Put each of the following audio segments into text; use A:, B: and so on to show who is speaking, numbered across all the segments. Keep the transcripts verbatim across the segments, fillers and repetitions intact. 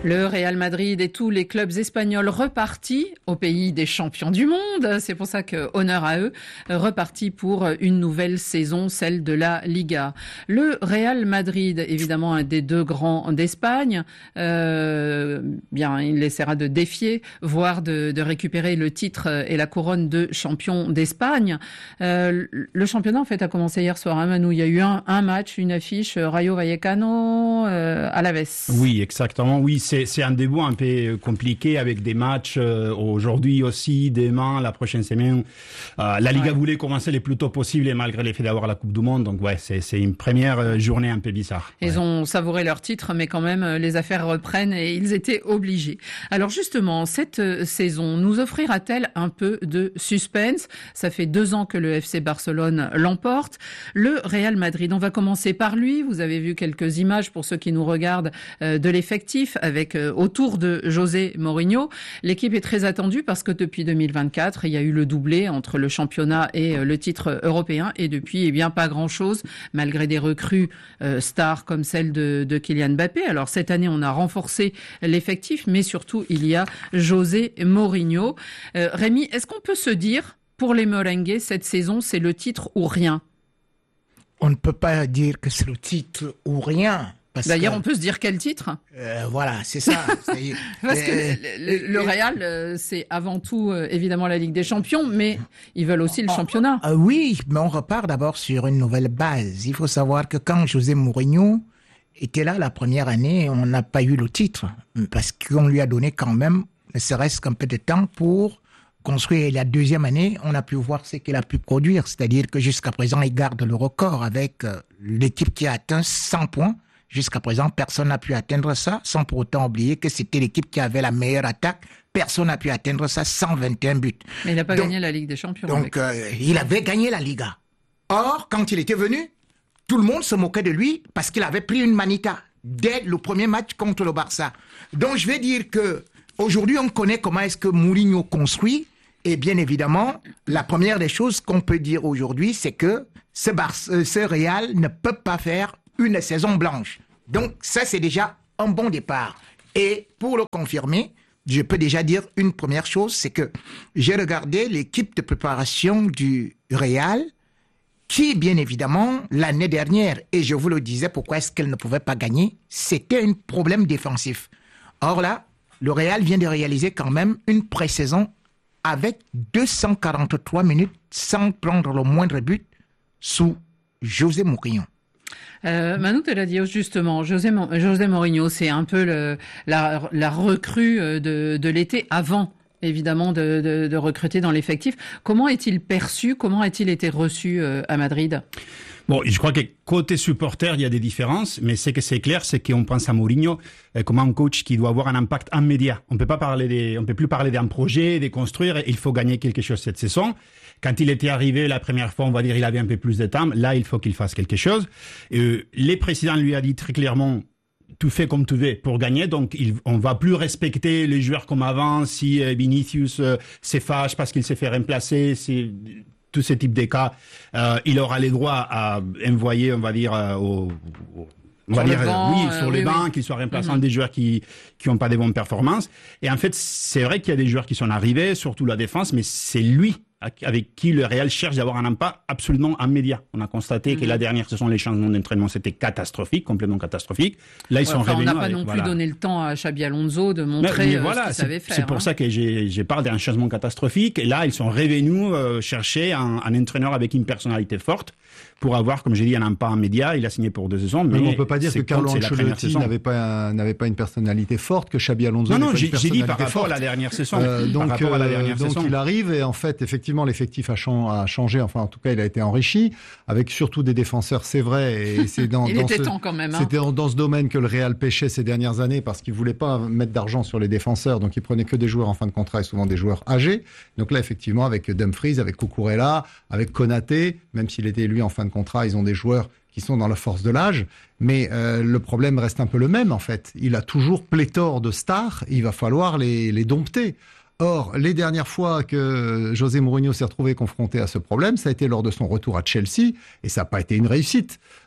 A: Le Real Madrid et tous les clubs espagnols repartis au pays des champions du monde. C'est pour ça que, honneur à eux, repartis pour une nouvelle saison, celle de la Liga. Le Real Madrid, évidemment un des deux grands d'Espagne, euh, bien, il essaiera de défier, voire de, de récupérer le titre et la couronne de champion d'Espagne. Euh, le championnat, en fait, a commencé hier soir, hein, Manu. Il y a eu un, un match, une affiche, Rayo Vallecano, euh, Alaves.
B: Oui, exactement. Oui, c'est C'est, c'est un début un peu compliqué avec des matchs euh, aujourd'hui aussi, demain, la prochaine semaine. Euh, la Liga ouais. voulait commencer le plus tôt possible et malgré l'effet d'avoir la Coupe du Monde. Donc ouais, c'est, c'est une première journée un peu bizarre.
A: Ils
B: ouais.
A: ont savouré leur titre, mais quand même, les affaires reprennent et ils étaient obligés. Alors justement, cette saison nous offrira-t-elle un peu de suspense ? Ça fait deux ans que le F C Barcelone l'emporte. Le Real Madrid, on va commencer par lui. Vous avez vu quelques images pour ceux qui nous regardent euh, de l'effectif avec autour de José Mourinho. L'équipe est très attendue parce que depuis deux mille vingt-quatre, il y a eu le doublé entre le championnat et le titre européen et depuis, eh bien, pas grand-chose malgré des recrues euh, stars comme celle de, de Kylian Mbappé. Alors cette année, on a renforcé l'effectif, mais surtout, il y a José Mourinho. Euh, Rémi, est-ce qu'on peut se dire, pour les merengues, cette saison, c'est le titre ou rien ?
C: On ne peut pas dire que c'est le titre ou rien. Parce
A: D'ailleurs,
C: que,
A: on peut se dire quel titre
C: euh, Voilà, c'est ça. C'est,
A: Parce
C: euh,
A: que le, le Real, euh, c'est avant tout, euh, évidemment, la Ligue des Champions, mais ils veulent aussi le
C: euh,
A: championnat.
C: Euh, oui, mais on repart d'abord sur une nouvelle base. Il faut savoir que quand José Mourinho était là la première année, on n'a pas eu le titre, parce qu'on lui a donné quand même, ne serait-ce qu'un peu de temps pour construire. Et la deuxième année, on a pu voir ce qu'il a pu produire, c'est-à-dire que jusqu'à présent, il garde le record avec euh, l'équipe qui a atteint cent points. Jusqu'à présent, personne n'a pu atteindre ça, sans pour autant oublier que c'était l'équipe qui avait la meilleure attaque. Personne n'a pu atteindre ça, cent vingt et un buts.
A: Mais il n'a pas
C: donc,
A: gagné la Ligue des Champions.
C: Donc, euh, il avait gagné la Liga. Or, quand il était venu, tout le monde se moquait de lui parce qu'il avait pris une manita dès le premier match contre le Barça. Donc, je vais dire que aujourd'hui, on connaît comment est-ce que Mourinho construit. Et bien évidemment, la première des choses qu'on peut dire aujourd'hui, c'est que ce, Barça, ce Real ne peut pas faire une saison blanche. Donc, ça, c'est déjà un bon départ. Et pour le confirmer, je peux déjà dire une première chose, c'est que j'ai regardé l'équipe de préparation du Real, qui, bien évidemment, l'année dernière, et je vous le disais, pourquoi est-ce qu'elle ne pouvait pas gagner, c'était un problème défensif. Or là, le Real vient de réaliser quand même une pré-saison avec deux cent quarante-trois minutes sans prendre le moindre but sous José Mourinho.
A: Euh, Manu Teladios, justement, José, José Mourinho, c'est un peu le, la, la recrue de, de l'été avant, évidemment, de, de, de recruter dans l'effectif. Comment est-il perçu ? Comment a-t-il été reçu euh, à Madrid ?
B: Bon, je crois que côté supporter, il y a des différences, mais ce que c'est clair, c'est qu'on pense à Mourinho euh, comme un coach qui doit avoir un impact immédiat. On peut pas parler des, on peut plus parler d'un projet, de construire. Il faut gagner quelque chose cette saison. Quand il était arrivé la première fois, on va dire, il avait un peu plus de temps. Là, il faut qu'il fasse quelque chose. Euh, les présidents lui a dit très clairement, tu fais comme tu veux pour gagner, donc il, on va plus respecter les joueurs comme avant. Si euh, Vinicius euh, se fâche parce qu'il s'est fait remplacer, c'est tous ces types de cas, euh, il aura les droits à envoyer, on va dire, euh, au, au on va dire, banc, oui, euh, sur les oui, bancs, oui. qu'ils soient remplaçants mm-hmm. des joueurs qui qui ont pas des bonnes performances. Et en fait, c'est vrai qu'il y a des joueurs qui sont arrivés, surtout la défense, mais c'est lui avec qui le Real cherche d'avoir un impact absolument immédiat. On a constaté mmh. que la dernière saison, les changements d'entraînement, c'était catastrophique, complètement catastrophique. Là, ils ouais, sont
A: enfin,
B: revenus.
A: On n'a pas
B: avec,
A: non
B: voilà.
A: plus donné le temps à Xabi Alonso de montrer mais, mais voilà, ce qu'il savait faire.
B: C'est pour
A: hein.
B: ça que j'ai, j'ai parlé d'un changement catastrophique. Et là, ils sont revenus euh, chercher un, un entraîneur avec une personnalité forte pour avoir, comme j'ai dit, un impact immédiat. Il a signé pour deux saisons. Mais,
D: mais on ne peut pas dire que Carlo Ancelotti n'avait pas, un, n'avait pas une personnalité forte, que Xabi Alonso
B: non,
D: n'avait
B: non,
D: pas
B: j'ai,
D: une personnalité
B: j'ai dit par rapport
D: forte.
B: à la dernière saison.
D: Euh, donc,
B: par rapport à la dernière
D: donc
B: saison.
D: il arrive et en fait, effectivement, l'effectif a, chang, a changé. Enfin, en tout cas, il a été enrichi avec surtout des défenseurs, c'est vrai. Et c'est dans,
A: il
D: dans
A: était
D: ce,
A: temps quand même. Hein.
D: C'était dans ce domaine que le Real pêchait ces dernières années parce qu'il voulait pas mettre d'argent sur les défenseurs, donc il prenait que des joueurs en fin de contrat et souvent des joueurs âgés. Donc là, effectivement, avec Dumfries, avec Cucurella, avec Konaté, même s'il était lui en fin de contrat, ils ont des joueurs qui sont dans la force de l'âge, mais euh, le problème reste un peu le même en fait. Il a toujours pléthore de stars, il va falloir les, les dompter. Or, les dernières fois que José Mourinho s'est retrouvé confronté à ce problème, ça a été lors de son retour à Chelsea, et ça n'a pas été une réussite.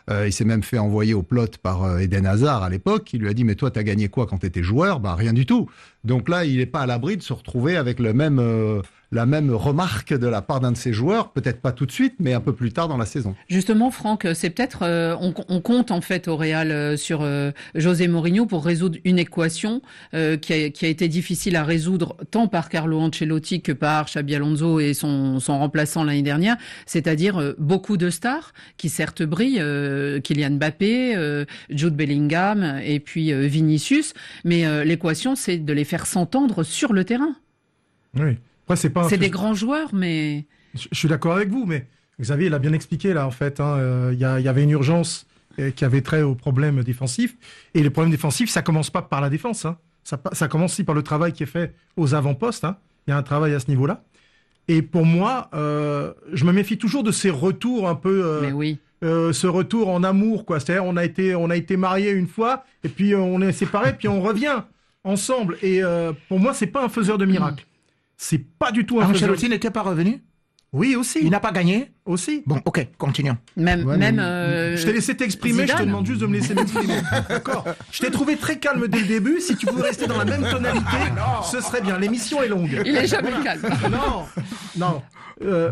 D: Euh, il s'est même fait envoyer au plot par euh, Eden Hazard à l'époque. Il lui a dit, mais toi, t'as gagné quoi quand t'étais joueur? Bah, rien du tout. Donc là, il n'est pas à l'abri de se retrouver avec le même, euh, la même remarque de la part d'un de ses joueurs, peut-être pas tout de suite, mais un peu plus tard dans la saison.
A: Justement, Franck, c'est peut-être, euh, on, on compte en fait au Real euh, sur euh, José Mourinho pour résoudre une équation euh, qui, a, qui a été difficile à résoudre tant par Carlo Ancelotti que par Xabi Alonso et son, son remplaçant l'année dernière, c'est-à-dire euh, beaucoup de stars qui certes brillent, euh, Kylian Mbappé, euh, Jude Bellingham et puis euh, Vinicius, mais euh, l'équation c'est de les faire s'entendre sur le terrain.
E: Oui. Après, c'est pas un
A: c'est
E: fais-
A: des grands joueurs, mais
E: Je, je suis d'accord avec vous, mais Xavier l'a bien expliqué là en fait. Il hein, euh, y, a, y avait une urgence euh, qui avait trait aux problèmes défensifs. Et les problèmes défensifs, ça commence pas par la défense. Hein. Ça, ça commence aussi par le travail qui est fait aux avant-postes. Hein. Il y a un travail à ce niveau-là. Et pour moi, euh, je me méfie toujours de ces retours un peu... Euh,
A: mais oui.
E: Euh, ce retour en amour, quoi. C'est-à-dire, on a été, on a été mariés une fois, et puis euh, on est séparés, puis on revient ensemble. Et euh, pour moi, c'est pas un faiseur de miracles. C'est pas du tout un faiseur.
C: Ancelotti n'était pas revenu?
E: Oui, aussi.
C: Il n'a pas gagné?
E: Aussi.
C: Bon, ok, continuons.
A: Même,
D: Ouais,
A: même.
D: mais-
A: euh,
E: Je t'ai laissé t'exprimer, je te
A: Zidane.
E: demande juste de me laisser m'exprimer. D'accord. Je t'ai trouvé très calme dès le début. Si tu pouvais rester dans la même tonalité, ce serait bien. L'émission est longue.
A: Il est jamais calme.
E: Non, non. Euh,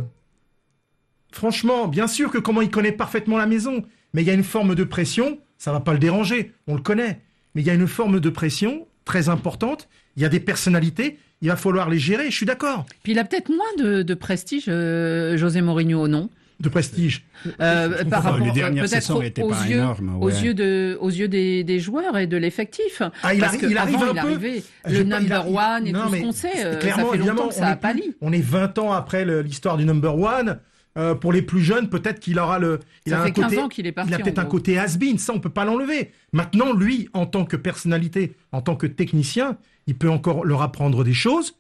E: franchement, bien sûr que comment il connaît parfaitement la maison, mais il y a une forme de pression, ça va pas le déranger, on le connaît, mais il y a une forme de pression très importante, il y a des personnalités, il va falloir les gérer, je suis d'accord.
A: Puis il a peut-être moins de, de prestige, euh, José Mourinho, non?
E: De prestige.
A: Euh, par
B: Enfin,
A: rapport
B: les
A: euh,
B: dernières
A: peut-être
B: saisons
A: aux,
B: étaient
A: aux
B: pas
A: yeux,
B: énormes,
A: aux
B: ouais.
A: yeux de, aux yeux des, des joueurs et de l'effectif.
E: Ah, il
A: Parce
E: arri-
A: que
E: il arrive
A: avant,
E: un
A: il
E: peu.
A: arrivait
E: J'ai
A: le
E: pas- il
A: number
E: a-
A: one et
E: non,
A: tout ce
E: mais
A: qu'on sait. euh,
E: clairement,
A: ça fait
E: évidemment,
A: longtemps que
E: on
A: ça a
E: est plus-
A: pâli.
E: On est vingt ans après le- l'histoire du number one. Euh, pour les plus jeunes, peut-être qu'il aura le. Il
A: Ça
E: a
A: fait
E: un côté,
A: quinze ans qu'il est parti,
E: Il a peut-être
A: en
E: un
A: gros.
E: côté has-been, ça on peut pas l'enlever. Maintenant, lui, en tant que personnalité, en tant que technicien, il peut encore leur apprendre des choses,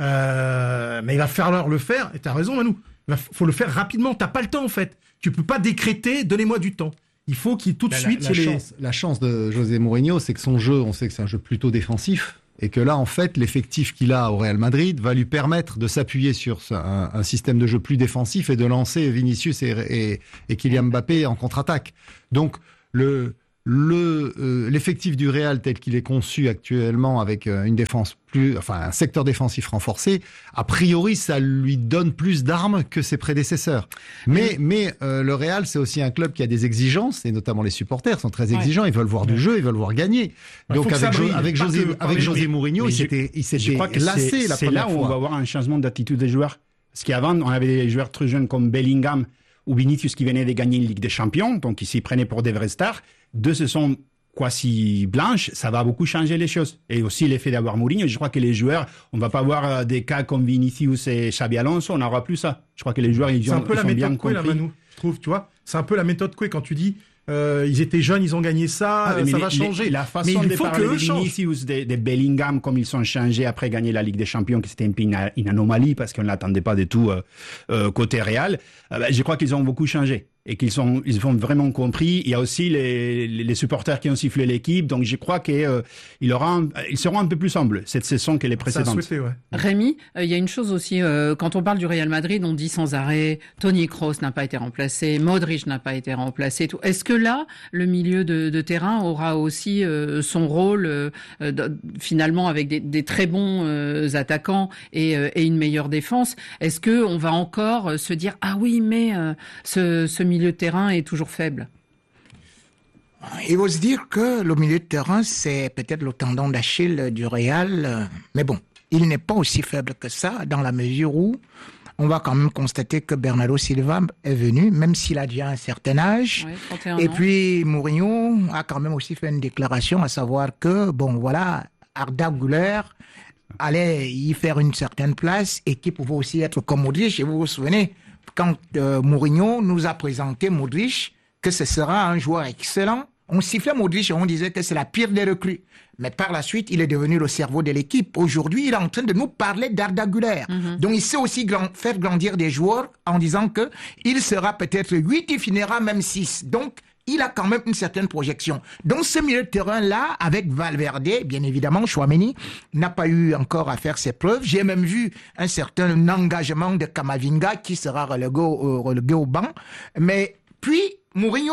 E: euh, mais il va falloir le faire. Et t'as raison, Manu. Il va- faut le faire rapidement. T'as pas le temps en fait. Tu peux pas décréter. Donnez-moi du temps. Il faut qu'il tout de
D: La-
E: suite.
D: la,
E: il y ait les-
D: chance, la chance de José Mourinho, c'est que son jeu, on sait que c'est un jeu plutôt défensif, et que là, en fait, l'effectif qu'il a au Real Madrid va lui permettre de s'appuyer sur ce- un, un système de jeu plus défensif et de lancer Vinicius et, et, et Kylian Mbappé en contre-attaque. Donc, le le euh, l'effectif du Real tel qu'il est conçu actuellement, avec euh, une défense plus, enfin un secteur défensif renforcé, a priori, ça lui donne plus d'armes que ses prédécesseurs. Mais mais euh, le Real, c'est aussi un club qui a des exigences, et notamment les supporters sont très exigeants. Ils veulent voir du jeu, ils veulent voir gagner.
E: Il
D: Donc
E: faut que ça
D: avec, Jo-
E: brille,
D: avec
E: pas
D: José
E: que- pas
D: avec
E: que-
D: José
B: mais-
D: Mourinho,
B: mais
D: il
B: je-
D: s'était il
B: Je
D: s'était
B: crois que
D: lassé
B: c'est
D: la
B: c'est
D: première
B: là où on va
D: fois.
B: avoir un changement d'attitude des joueurs. Parce qu'avant, on avait des joueurs très jeunes comme Bellingham ou Vinicius qui venaient de gagner une Ligue des Champions, donc ils s'y prenaient pour des vrais stars. Deux se sont quasi blanches, ça va beaucoup changer les choses. Et aussi l'effet d'avoir Mourinho, je crois que les joueurs, on va pas avoir euh, des cas comme Vinicius et Xabi Alonso, on n'aura plus ça. Je crois que les joueurs, ils,
E: C'est
B: ont,
E: un peu
B: ils
E: la
B: sont bien
E: méthode Coué, là,
B: compris.
E: Manu. Je trouve, tu vois. C'est un peu la méthode Coué quand tu dis. Euh, ils étaient jeunes, ils ont gagné ça,
B: Ah, mais
E: ça
B: les-
E: va changer.
B: les- la façon
E: mais il
B: de
E: faut
B: parler
E: que
B: de
E: eux changent.
B: Vinicius, de, de Bellingham, comme ils sont changés après gagner la Ligue des Champions, que c'était un peu une, une anomalie parce qu'on ne l'attendait pas du tout euh, euh, côté Real. Euh, ben, je crois qu'ils ont beaucoup changé et qu'ils sont, ils ont vraiment compris. Il y a aussi les, les, les supporters qui ont sifflé l'équipe, donc je crois qu'ils euh, il aura un- ils seront un peu plus humbles cette saison que les
E: Ça a
B: précédentes.
E: souhaité, ouais.
A: Rémi, euh, il y a une chose aussi, euh, quand on parle du Real Madrid, on dit sans arrêt, Toni Kroos n'a pas été remplacé, Modric n'a pas été remplacé. Tout. Est-ce que là, le milieu de, de terrain aura aussi euh, son rôle, euh, de- finalement, avec des, des très bons euh, attaquants et, euh, et une meilleure défense? Est-ce que on va encore euh, se dire, ah oui, mais euh, ce, ce milieu de terrain est toujours faible?
C: Il faut se dire que le milieu de terrain, c'est peut-être le tendon d'Achille du Real. euh, Mais bon, il n'est pas aussi faible que ça, dans la mesure où on va quand même constater que Bernardo Silva est venu, même s'il a déjà un certain âge.
A: Ouais, trente et un
C: Et
A: ans.
C: puis, Mourinho a quand même aussi fait une déclaration, à savoir que, bon, voilà, Arda Güler allait y faire une certaine place et qui pouvait aussi être comme Modric. Et vous vous souvenez, quand euh, Mourinho nous a présenté Modric, que ce sera un joueur excellent, on sifflait Modric et on disait que c'est la pire des recrues. Mais par la suite, il est devenu le cerveau de l'équipe. Aujourd'hui, il est en train de nous parler d'Arda Güler.
A: Mhm.
C: Donc, il sait aussi grand- faire grandir des joueurs en disant que il sera peut-être huit, il finira même six. Donc, il a quand même une certaine projection. Donc, ce milieu de terrain-là, avec Valverde, bien évidemment, Chouameni n'a pas eu encore à faire ses preuves. J'ai même vu un certain engagement de Kamavinga qui sera relégué au, relégué au banc. Mais puis, Mourinho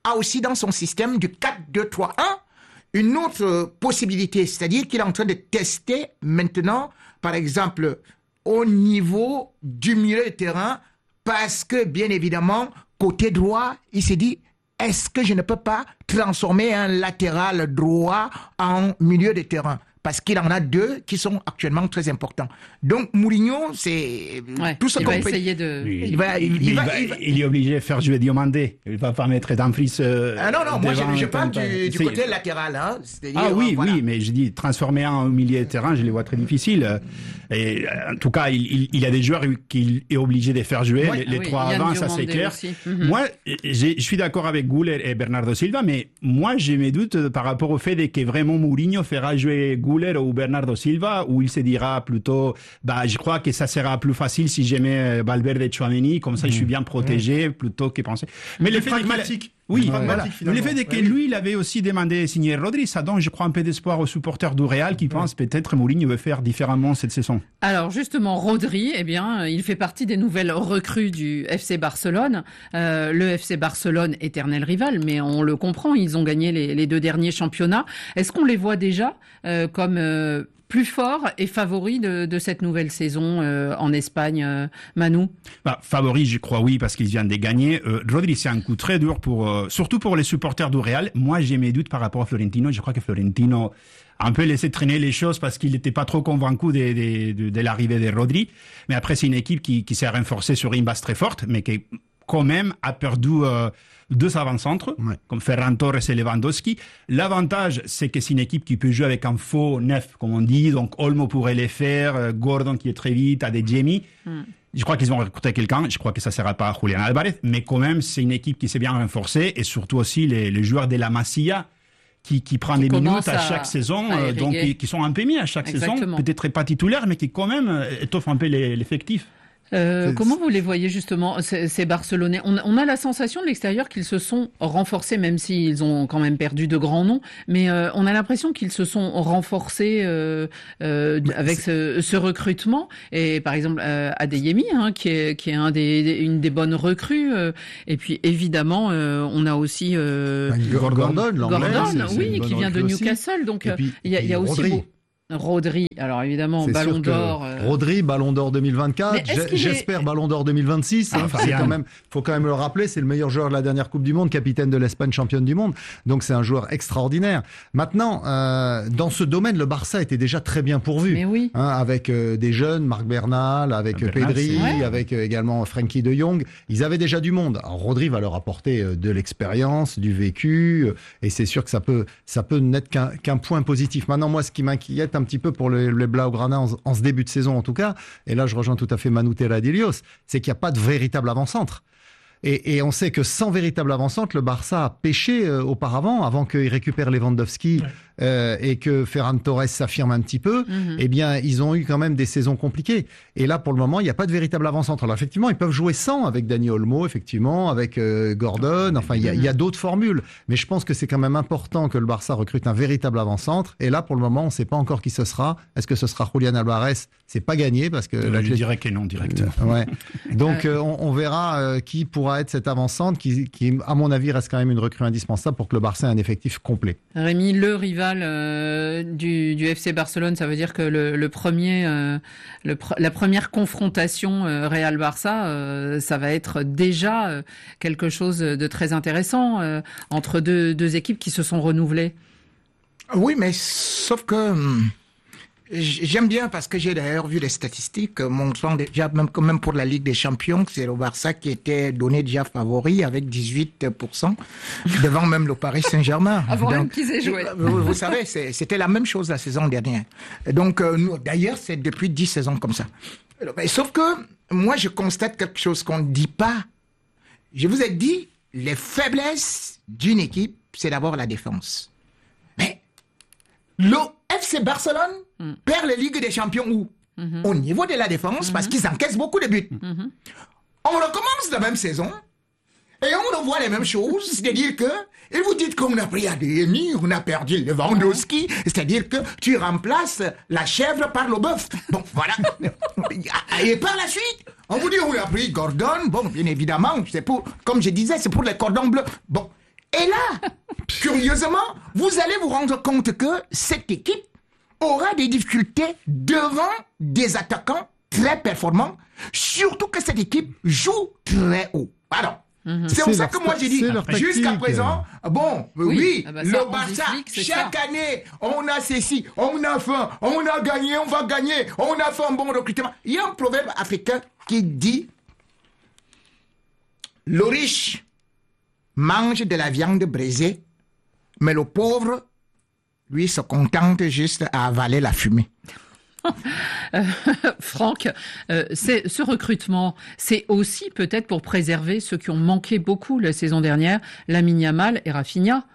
C: a aussi dans son système du quatre deux trois un une autre possibilité, c'est-à-dire qu'il est en train de tester maintenant, par exemple, au niveau du milieu de terrain, parce que, bien évidemment, côté droit, il s'est dit, est-ce que je ne peux pas transformer un latéral droit en milieu de terrain? Parce qu'il en a deux qui sont actuellement très importants. Donc, Mourinho, c'est
A: ouais,
C: tout ce qu'on peut...
A: Il va essayer de...
B: Il,
C: il, va, il, il,
B: il,
C: va,
B: va,
C: il, va...
B: il est obligé de faire jouer Diomandé. Il ne va pas mettre Dumfries euh,
C: Ah non, non, moi je, je parle du, du
B: c'est...
C: côté latéral. Hein,
B: ah oui,
C: voilà.
B: oui, mais je dis transformer un au milieu de terrain, je les vois très difficiles. Et en tout cas, il, il, il y a des joueurs qu'il est obligé de faire jouer.
C: Ouais.
B: Les, les
A: ah oui,
B: trois avant, ça c'est clair.
A: Mm-hmm.
B: Moi, je suis d'accord avec Güler et Bernardo Silva, mais moi j'ai mes doutes par rapport au fait que vraiment Mourinho fera jouer Güler ou Bernardo Silva, où il se dira plutôt, bah, je crois que ça sera plus facile si je mets Valverde et Tchouaméni, comme ça mmh. je suis bien protégé, mmh. plutôt que penser.
E: Mais le fait pragmatique.
B: Oui,
E: ouais,
B: voilà. Mais le fait que lui, il avait aussi demandé de signer Rodri, ça donne, je crois, un peu d'espoir aux supporters du Real qui ouais. pensent peut-être Mourinho veut faire différemment cette saison.
A: Alors justement, Rodri, eh bien, il fait partie des nouvelles recrues du F C Barcelone. Euh, le F C Barcelone, éternel rival, mais on le comprend, ils ont gagné les, les deux derniers championnats. Est-ce qu'on les voit déjà euh, comme euh, plus forts et favoris de, de cette nouvelle saison euh, en Espagne, euh, Manu?
B: Bah, favoris, je crois oui, parce qu'ils viennent de gagner. Euh, Rodri, c'est un coup très dur pour, euh, surtout pour les supporters du Real. Moi, j'ai mes doutes par rapport à Florentino. Je crois que Florentino a un peu laissé traîner les choses parce qu'il n'était pas trop convaincu de, de, de, de l'arrivée de Rodri. Mais après, c'est une équipe qui, qui s'est renforcée sur une base très forte, mais qui quand même a perdu euh, deux avant-centres, ouais. comme Ferran Torres et Lewandowski. L'avantage, c'est que c'est une équipe qui peut jouer avec un faux neuf, comme on dit. Donc, Olmo pourrait les faire, euh, Gordon qui est très vite, Adeyemi. Mm. Je crois qu'ils vont recruter quelqu'un. Je crois que ça ne sera pas Julián Álvarez. Mais quand même, c'est une équipe qui s'est bien renforcée. Et surtout aussi les, les joueurs de la Masia qui, qui prennent des minutes à, à chaque saison. Euh, donc, qui, qui sont un peu mis à chaque Exactement. saison. Peut-être pas titulaires, mais qui quand même étoffent un peu les, l'effectif.
A: Euh, comment vous les voyez justement, ces, ces Barcelonais? on, on a la sensation de l'extérieur qu'ils se sont renforcés, même s'ils ont quand même perdu de grands noms, mais euh, on a l'impression qu'ils se sont renforcés euh, euh, avec ce, ce recrutement. Et par exemple, euh, Adeyemi, hein, qui est qui est un des, une des bonnes recrues. Euh, et puis évidemment, euh, on a aussi euh,
D: Gordon,
A: Gordon, c'est, oui, c'est qui vient de Newcastle. Aussi. Donc il y a, y a aussi beau, Rodri, alors évidemment, c'est Ballon d'Or. Euh...
D: Rodri, Ballon d'Or deux mille vingt-quatre, j'espère est... Ballon d'Or deux mille vingt-six. Il ah, hein, quand même, faut quand même le rappeler, c'est le meilleur joueur de la dernière Coupe du Monde, capitaine de l'Espagne, championne du monde. Donc c'est un joueur extraordinaire. Maintenant, euh, dans ce domaine, le Barça était déjà très bien pourvu.
A: Mais oui.
D: Hein, avec euh, des jeunes, Marc Bernal, avec Bernal, Pedri, ouais. avec euh, également Frenkie de Jong. Ils avaient déjà du monde. Alors, Rodri va leur apporter euh, de l'expérience, du vécu, euh, et c'est sûr que ça peut, ça peut n'être qu'un, qu'un point positif. Maintenant, moi, ce qui m'inquiète un petit peu pour les, les Blaugrana en, en ce début de saison en tout cas, et là je rejoins tout à fait Manu Terradillos, c'est qu'il n'y a pas de véritable avant-centre. Et, et on sait que sans véritable avant-centre, le Barça a pêché euh, auparavant, avant qu'il récupère Lewandowski ouais. euh, et que Ferran Torres s'affirme un petit peu, mm-hmm. eh bien ils ont eu quand même des saisons compliquées. Et là pour le moment, il n'y a pas de véritable avant-centre. Alors effectivement, ils peuvent jouer sans avec Dani Olmo, effectivement, avec euh, Gordon, enfin il y a, y a d'autres formules. Mais je pense que c'est quand même important que le Barça recrute un véritable avant-centre. Et là pour le moment, on ne sait pas encore qui ce sera. Est-ce que ce sera Julián Álvarez? C'est pas gagné parce que...
B: Euh, je dirais que non, direct.
D: Euh, ouais. Donc euh, on, on verra euh, qui pourra être cet avant-centre qui, qui, à mon avis, reste quand même une recrue indispensable pour que le Barça ait un effectif complet.
A: Rémi, le rival euh, du, du F C Barcelone, ça veut dire que le, le premier, euh, le, la première confrontation euh, Real-Barça, euh, ça va être déjà euh, quelque chose de très intéressant euh, entre deux, deux équipes qui se sont renouvelées.
C: Oui, mais sauf que... Hum... J'aime bien parce que j'ai d'ailleurs vu les statistiques montrant déjà, même, même pour la Ligue des Champions, c'est le Barça qui était donné déjà favori avec dix-huit pour cent devant même le Paris Saint-Germain.
A: Avant même qu'ils aient joué.
C: Vous, vous savez, c'est, c'était la même chose la saison dernière. Donc, euh, nous, d'ailleurs, c'est depuis dix saisons comme ça. Mais, sauf que moi, je constate quelque chose qu'on ne dit pas. Je vous ai dit, les faiblesses d'une équipe, c'est d'abord la défense. Mais le F C Barcelone mm. perd les Ligues des Champions où mm-hmm. au niveau de la défense, mm-hmm. parce qu'ils encaissent beaucoup de buts. Mm-hmm. On recommence la même saison et on revoit les mêmes choses, c'est-à-dire que et vous dites qu'on a pris Adeyemi, on a perdu Lewandowski, c'est-à-dire que tu remplaces la chèvre par le bœuf. Bon, voilà. Et par la suite, on vous dit on a pris Gordon, bon, bien évidemment, c'est pour, comme je disais, c'est pour les cordons bleus. Bon. Et là, curieusement, vous allez vous rendre compte que cette équipe aura des difficultés devant des attaquants très performants, surtout que cette équipe joue très haut. Alors, Mm-hmm. C'est pour ça que moi j'ai dit, jusqu'à présent, bon, oui, oui ah bah ça, le Barça, chaque ça. année, on a ceci, on a faim, on a gagné, on va gagner, on a fait un bon recrutement. Il y a un proverbe africain qui dit, le riche mange de la viande brisée, mais le pauvre, lui, se contente juste à avaler la fumée.
A: Euh, Franck, euh, c'est, ce recrutement, c'est aussi peut-être pour préserver ceux qui ont manqué beaucoup la saison dernière, Lamine Yamal et Rafinha.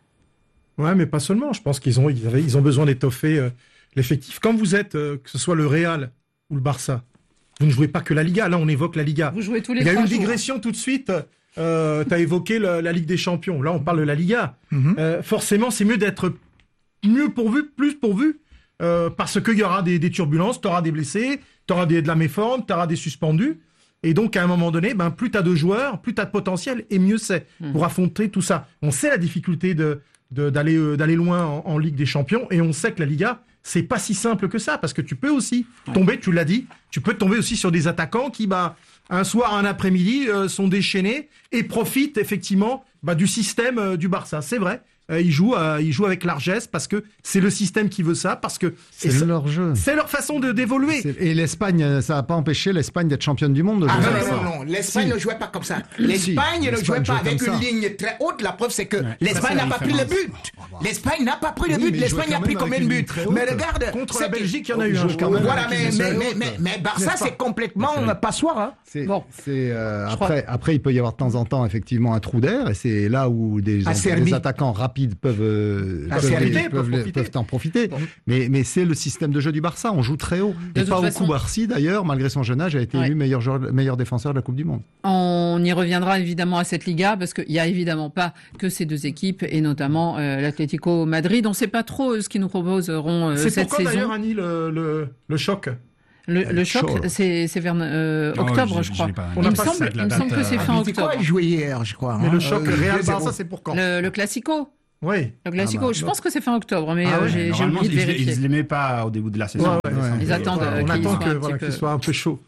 E: Ouais, mais pas seulement. Je pense qu'ils ont, ils avaient, ils ont besoin d'étoffer euh, l'effectif. Quand vous êtes, euh, que ce soit le Real ou le Barça, vous ne jouez pas que la Liga. Là, on évoque la Liga.
A: Vous jouez tous les
E: Il y a
A: trois
E: une
A: jours.
E: digression tout de suite. Euh, tu as évoqué le, la Ligue des Champions. Là, on parle de la Liga.
C: Mm-hmm.
E: Euh, forcément, c'est mieux d'être mieux pourvu, plus pourvu. Euh, parce qu'il y aura des, des turbulences, tu auras des blessés, tu auras de la méforme, tu auras des suspendus. Et donc, à un moment donné, ben, plus tu as de joueurs, plus tu as de potentiel, et mieux c'est mmh. pour affronter tout ça. On sait la difficulté de, de, d'aller, euh, d'aller loin en, en Ligue des Champions, et on sait que la Liga, c'est pas si simple que ça, parce que tu peux aussi tomber, tu l'as dit, tu peux tomber aussi sur des attaquants qui, bah, un soir, un après-midi, euh, sont déchaînés et profitent effectivement bah, du système euh, du Barça. C'est vrai. Euh, ils jouent, euh, ils jouent avec largesse parce que c'est le système qui veut ça, parce que
D: c'est
E: ça,
D: leur jeu,
E: c'est leur façon de d'évoluer.
D: C'est, et l'Espagne, ça n'a pas empêché l'Espagne d'être championne du monde. De
C: ah
D: jouer
C: non,
D: avec
C: non,
D: ça.
C: non, non, l'Espagne si. ne jouait pas comme ça. L'Espagne si. ne jouait pas avec une ligne très haute. La preuve, c'est que ouais. l'Espagne n'a pas pris le but. L'Espagne n'a pas pris le but. Oui, l'Espagne a pris combien de buts? Mais regarde,
E: contre la Belgique, il y en a eu un.
C: Voilà, mais mais Barça, c'est complètement passoire.
D: Bon, c'est après, après, il peut y avoir de temps en temps effectivement un trou d'air, et c'est là où des attaquants rapides peuvent Peuvent, peuvent, peuvent, peuvent en profiter. Bon. Mais, mais c'est le système de jeu du Barça. On joue très haut. De et pas façon... au Koubarsi, d'ailleurs, malgré son jeune âge, a été ouais. élu meilleur, joueur, meilleur défenseur de la Coupe du Monde.
A: On y reviendra évidemment à cette Liga, parce qu'il n'y a évidemment pas que ces deux équipes, et notamment euh, l'Atlético Madrid. On ne sait pas trop euh, ce qu'ils nous proposeront euh, cette saison.
E: C'est pourquoi d'ailleurs, Annie, le, le, le choc
A: Le, le choc, c'est, c'est vers euh, octobre, oh, je crois. Pas, il me semble, il me semble que c'est fin octobre.
C: Il joué hier, je crois.
E: Mais
C: hein.
E: le choc, euh, Real Barça, c'est pour quand?
A: Le, le Classico.
E: Oui.
A: Le Classico, ah bah, je pense que c'est fin octobre, mais
B: ah ouais,
A: euh, j'ai, j'ai oublié de vérifier.
B: Ils ne les mettent pas au début de la saison.
A: Ouais, ouais, ouais. Ils attendent
E: ouais,
A: euh,
E: on
A: qu'ils
E: attend
A: soient
E: que,
A: un
E: voilà,
A: petit peu...
E: qu'il soit un peu chaud.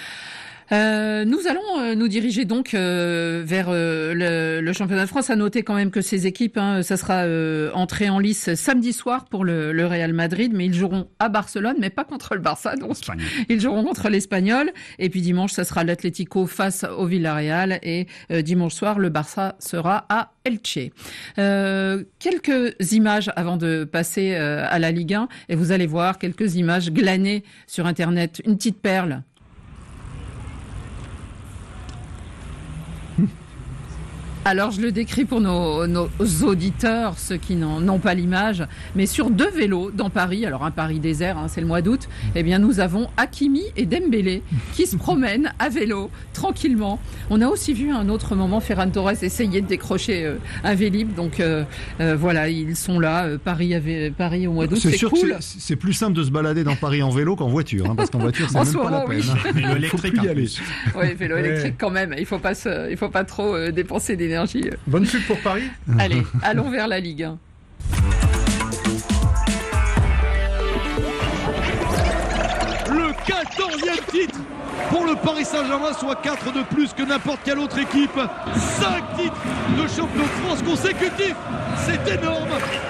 A: Euh, nous allons euh, nous diriger donc euh, vers euh, le, le championnat de France. À noter quand même que ces équipes, hein, ça sera euh, entrée en lice samedi soir pour le, le Real Madrid, mais ils joueront à Barcelone, mais pas contre le Barça, donc Espagne. Ils joueront contre l'Espagnol. Et puis dimanche, ça sera l'Atlético face au Villarreal, et euh, dimanche soir, le Barça sera à Elche. Euh, quelques images avant de passer euh, à la Ligue un, et vous allez voir quelques images glanées sur Internet. Une petite perle. Alors, je le décris pour nos, nos auditeurs, ceux qui n'en, n'ont pas l'image, mais sur deux vélos dans Paris, alors un Paris désert, hein, c'est le mois d'août, eh bien, nous avons Hakimi et Dembélé qui se promènent à vélo, tranquillement. On a aussi vu à un autre moment Ferran Torres essayer de décrocher euh, un Vélib, donc euh, euh, voilà, ils sont là, euh, Paris, avait, Paris au mois d'août, c'est, c'est sûr cool.
D: Que c'est, c'est plus simple de se balader dans Paris en vélo qu'en voiture, hein, parce qu'en voiture, c'est
A: en
D: même pas
A: moment,
D: la peine.
A: Oui.
D: Hein.
B: Vélo électrique,
D: il faut plus y aller.
A: Oui, vélo ouais. électrique quand même, il faut pas, se, il faut pas trop euh, dépenser d'énergie.
E: Bonne pub pour Paris.
A: Allez, allons vers la Ligue un.
F: Le quatorzième titre pour le Paris Saint-Germain, soit quatre de plus que n'importe quelle autre équipe. cinq titres de champion de France consécutifs. C'est énorme.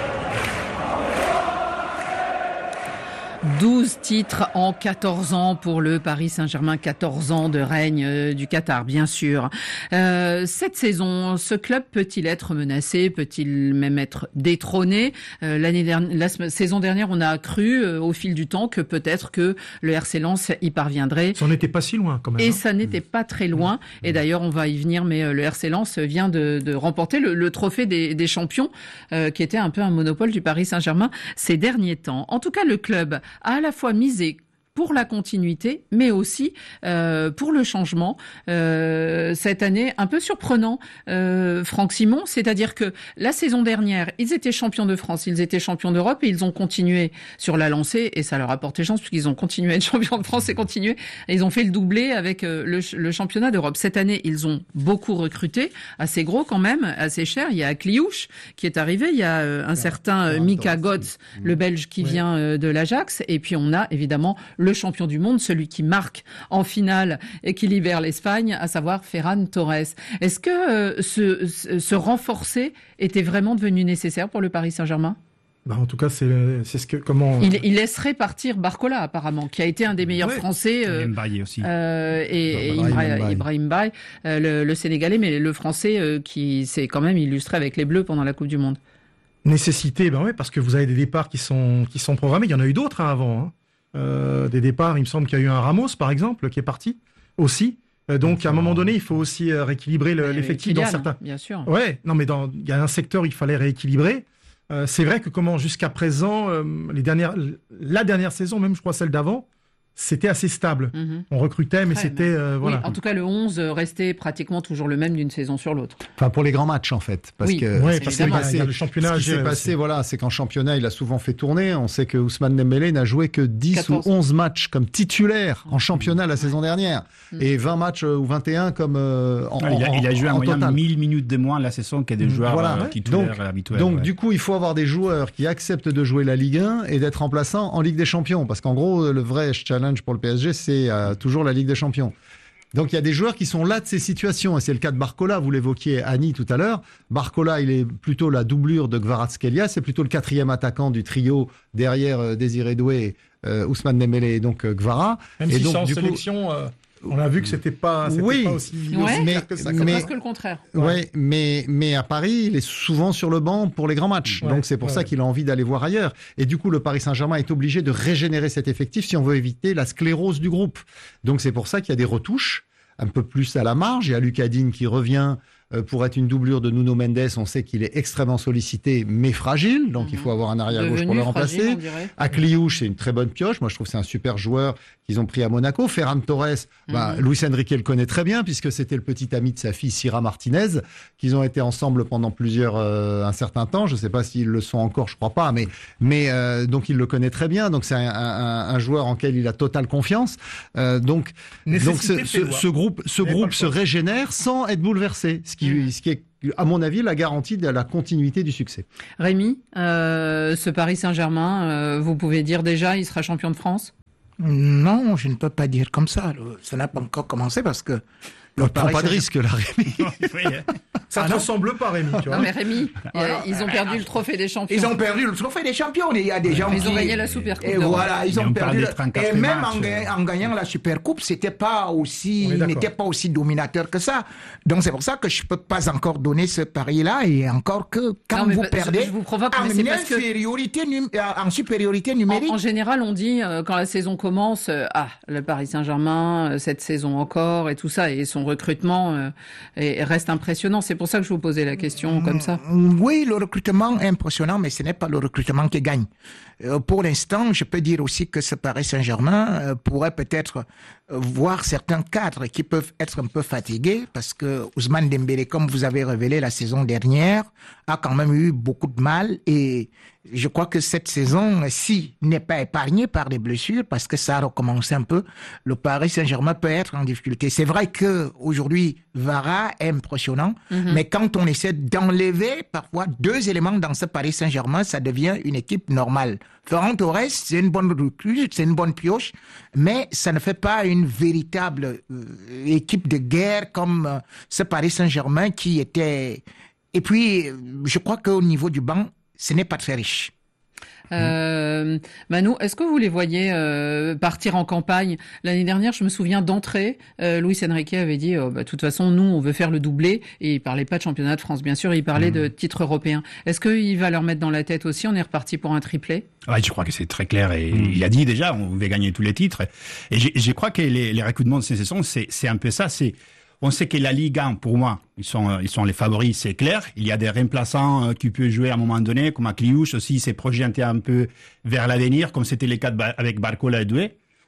A: douze titres en quatorze ans pour le Paris Saint-Germain, quatorze ans de règne euh, du Qatar, bien sûr. Euh, cette saison, ce club peut-il être menacé? Peut-il même être détrôné? euh, L'année dernière, la saison dernière, on a cru euh, au fil du temps que peut-être que le R C Lens y parviendrait.
E: Ça n'était pas si loin quand même.
A: Et
E: hein.
A: ça n'était pas très loin. Et d'ailleurs, on va y venir, mais euh, le R C Lens vient de, de remporter le, le trophée des, des champions, euh, qui était un peu un monopole du Paris Saint-Germain ces derniers temps. En tout cas, le club a à la fois misé pour la continuité, mais aussi euh, pour le changement. Euh, cette année, un peu surprenant, euh, Franck Simon, c'est-à-dire que la saison dernière, ils étaient champions de France, ils étaient champions d'Europe et ils ont continué sur la lancée et ça leur a porté chance puisqu'ils ont continué à être champions de France et continué. Et ils ont fait le doublé avec euh, le, le championnat d'Europe. Cette année, ils ont beaucoup recruté, assez gros quand même, assez cher. Il y a Kliouche qui est arrivé, il y a euh, un certain euh, Mika Götze, le Belge qui vient euh, de l'Ajax, et puis on a évidemment le champion du monde, celui qui marque en finale et qui libère l'Espagne, à savoir Ferran Torres. Est-ce que euh, ce, ce, ce renforcer était vraiment devenu nécessaire pour le Paris Saint-Germain ?
E: Bah, en tout cas, c'est, c'est ce que comment.
A: Il, il laisserait partir Barcola apparemment, qui a été un des meilleurs
E: ouais.
A: Français. Euh,
B: Mbaye aussi.
A: Euh, et, et
D: Ibrahim
A: Ibrahim,
D: Mbaye.
A: Ibrahim Mbaye, euh, le, le Sénégalais, mais le Français euh, qui s'est quand même illustré avec les Bleus pendant la Coupe du Monde.
E: Nécessité, ben ouais, parce que vous avez des départs qui sont qui sont programmés. Il y en a eu d'autres hein, avant. Hein. Euh, des départs, il me semble qu'il y a eu un Ramos, par exemple, qui est parti aussi. Euh, donc, à un moment donné, il faut aussi euh, rééquilibrer le, l'effectif
A: Kylian,
E: dans certains.
A: bien sûr.
E: Ouais, non, mais dans il y a un secteur, il fallait rééquilibrer. Euh, c'est vrai que comment jusqu'à présent, euh, les dernières, la dernière saison, même je crois celle d'avant, c'était assez stable.
A: Mm-hmm.
E: On recrutait, mais
A: Très,
E: c'était euh,
A: oui,
E: voilà.
A: en tout cas, le onze restait pratiquement toujours le même d'une saison sur l'autre.
D: Enfin, pour les grands matchs, en fait. Parce
A: Oui.
D: que,
E: Ouais,
D: ce qui
E: parce
D: s'est
E: qu'il y a-
D: passé-
E: il y a le championnat à
D: Ce qui s'est
E: gérer
D: passé,
E: aussi.
D: voilà, c'est qu'en championnat, il a souvent fait tourner. On sait que Ousmane Dembélé n'a joué que dix
A: quatorze.
D: ou onze matchs comme titulaire en championnat la saison dernière.
A: Mm.
D: Et vingt matchs euh, ou vingt et un comme euh, en,
B: Ah, il, a, il a joué
D: en,
B: en
D: en
B: moyenne
D: total.
B: mille minutes de moins la saison que des joueurs
D: Voilà.
B: euh,
D: Ouais.
B: titulaires
D: Donc,
B: habituels.
D: Donc,
B: ouais.
D: du coup, il faut avoir des joueurs qui acceptent de jouer la Ligue un et d'être remplaçants en Ligue des Champions. Parce qu'en gros, le vrai challenge pour le P S G, c'est euh, toujours la Ligue des Champions. Donc, il y a des joueurs qui sont là de ces situations. Et c'est le cas de Barcola. Vous l'évoquiez, Annie, tout à l'heure. Barcola, il est plutôt la doublure de Kvaratskhelia. C'est plutôt le quatrième attaquant du trio derrière euh, Désiré Doué, euh, Ousmane Dembélé et donc euh, Kvara.
E: Même
D: et
E: si
D: donc,
E: c'est en
D: du coup-
E: sélection, euh, on a vu que c'était pas, c'était
D: Oui.
E: pas aussi,
A: Ouais.
E: aussi
D: Mais-
E: clair que ça.
A: C'est
D: mais-
A: presque le contraire.
D: Ouais, mais, mais à Paris, il est souvent sur le banc pour les grands matchs.
E: Ouais,
D: Donc c'est pour
E: ouais,
D: ça
E: ouais.
D: qu'il a envie d'aller voir ailleurs. Et du coup, le Paris Saint-Germain est obligé de régénérer cet effectif si on veut éviter la sclérose du groupe. Donc c'est pour ça qu'il y a des retouches un peu plus à la marge. Il y a Lucas Digne qui revient euh, pour être une doublure de Nuno Mendes. On sait qu'il est extrêmement sollicité, mais fragile. Donc il faut avoir un arrière-gauche pour
A: Devenu
D: le
A: fragile,
D: remplacer.
A: on dirait.
D: Akliouche, c'est une très bonne pioche. Moi, je trouve que c'est un super joueur qu'ils ont pris à Monaco. Ferran Torres, bah,
A: Mhm.
D: Luis Enrique le connaît très bien puisque c'était le petit ami de sa fille Sira Martinez, qu'ils ont été ensemble pendant plusieurs, euh, un certain temps. Je ne sais pas s'ils le sont encore, je crois pas, mais, mais euh, donc il le connaît très bien. Donc c'est un, un, un joueur en quel il a totale confiance. Euh, donc, donc ce,
E: Nécessité fait
D: ce,
E: loi.
D: ce groupe, ce
E: Il n'y avait pas
D: groupe
E: le
D: se
E: choix.
D: régénère sans être bouleversé, ce qui,
A: Mhm.
D: ce qui est, à mon avis, la garantie de la continuité du succès.
A: Rémi, euh, ce Paris Saint-Germain, euh, vous pouvez dire déjà, il sera champion de France ?
C: Non, je ne peux pas dire comme ça. Le- Ça n'a pas encore commencé parce que le
D: Ne prends
C: Paris
D: pas de
C: Saint-Germain-
D: risque, là, Rémi.
B: Oui, hein.
E: Ça ne ressemble pas, Rémi, tu vois.
A: Non mais Rémi, euh, ils ont perdu le trophée des champions.
C: Ils ont perdu le trophée des champions. Il y a des gens
A: Ils
C: qui...
A: ont gagné la Super Coupe
C: Et
A: d'Europe.
C: voilà, ils
B: Mais
C: ont
B: on parle
C: perdu.
B: des trente-quatre
C: Et même
B: matchs,
C: en, ga-
B: euh.
C: en gagnant la Super Coupe, c'était pas aussi,
E: On est
C: il
E: d'accord.
C: n'était pas aussi dominateur que ça. Donc c'est pour ça que je peux pas encore donner ce pari-là et encore que quand
A: Non, mais
C: vous
A: je-
C: perdez
A: je vous provoque,
C: en
A: mais c'est parce que-
C: infériorité, num- euh, en supériorité
A: En,
C: numérique.
A: en général, on dit euh, quand la saison commence, euh, ah, le Paris Saint-Germain, euh, cette saison encore et tout ça, et son recrutement euh, est- reste impressionnant. C'est pour ça que je vous posais la question comme ça.
C: Oui, le recrutement est impressionnant, mais ce n'est pas le recrutement qui gagne. Euh, pour l'instant, je peux dire aussi que ce Paris Saint-Germain euh, pourrait peut-être euh, voir certains cadres qui peuvent être un peu fatigués parce que Ousmane Dembélé, comme vous avez révélé la saison dernière, a quand même eu beaucoup de mal et je crois que cette saison, si n'est pas épargnée par des blessures, parce que ça a recommencé un peu, le Paris Saint-Germain peut être en difficulté. C'est vrai que aujourd'hui, Vara est impressionnant,
A: Mhm.
C: mais quand on essaie d'enlever parfois deux éléments dans ce Paris Saint-Germain, ça devient une équipe normale. Ferran Torres, c'est une bonne recrue, c'est une bonne pioche, mais ça ne fait pas une véritable euh, équipe de guerre comme euh, ce Paris Saint-Germain qui était... Et puis, euh, je crois qu'au niveau du banc, ce n'est pas très riche.
A: Euh, Manu, est-ce que vous les voyez euh, partir en campagne? L'année dernière, je me souviens d'entrée, euh, Luis Enrique avait dit, oh, bah, de toute façon, nous, on veut faire le doublé, et il parlait pas de championnat de France, bien sûr, il parlait mmh. de titre européen. Est-ce qu'il va leur mettre dans la tête aussi, on est reparti pour un triplé?
B: Ouais, je crois que c'est très clair, et mmh. il a dit déjà, on veut gagner tous les titres, et je, je crois que les, les recrutements de ces saisons, c'est, c'est un peu ça, c'est on sait que la Ligue un, pour moi, ils sont, ils sont les favoris, c'est clair. Il y a des remplaçants qui peuvent jouer à un moment donné, comme Akliouche aussi, s'est projeté un peu vers l'avenir, comme c'était le cas avec Barcola et Doué.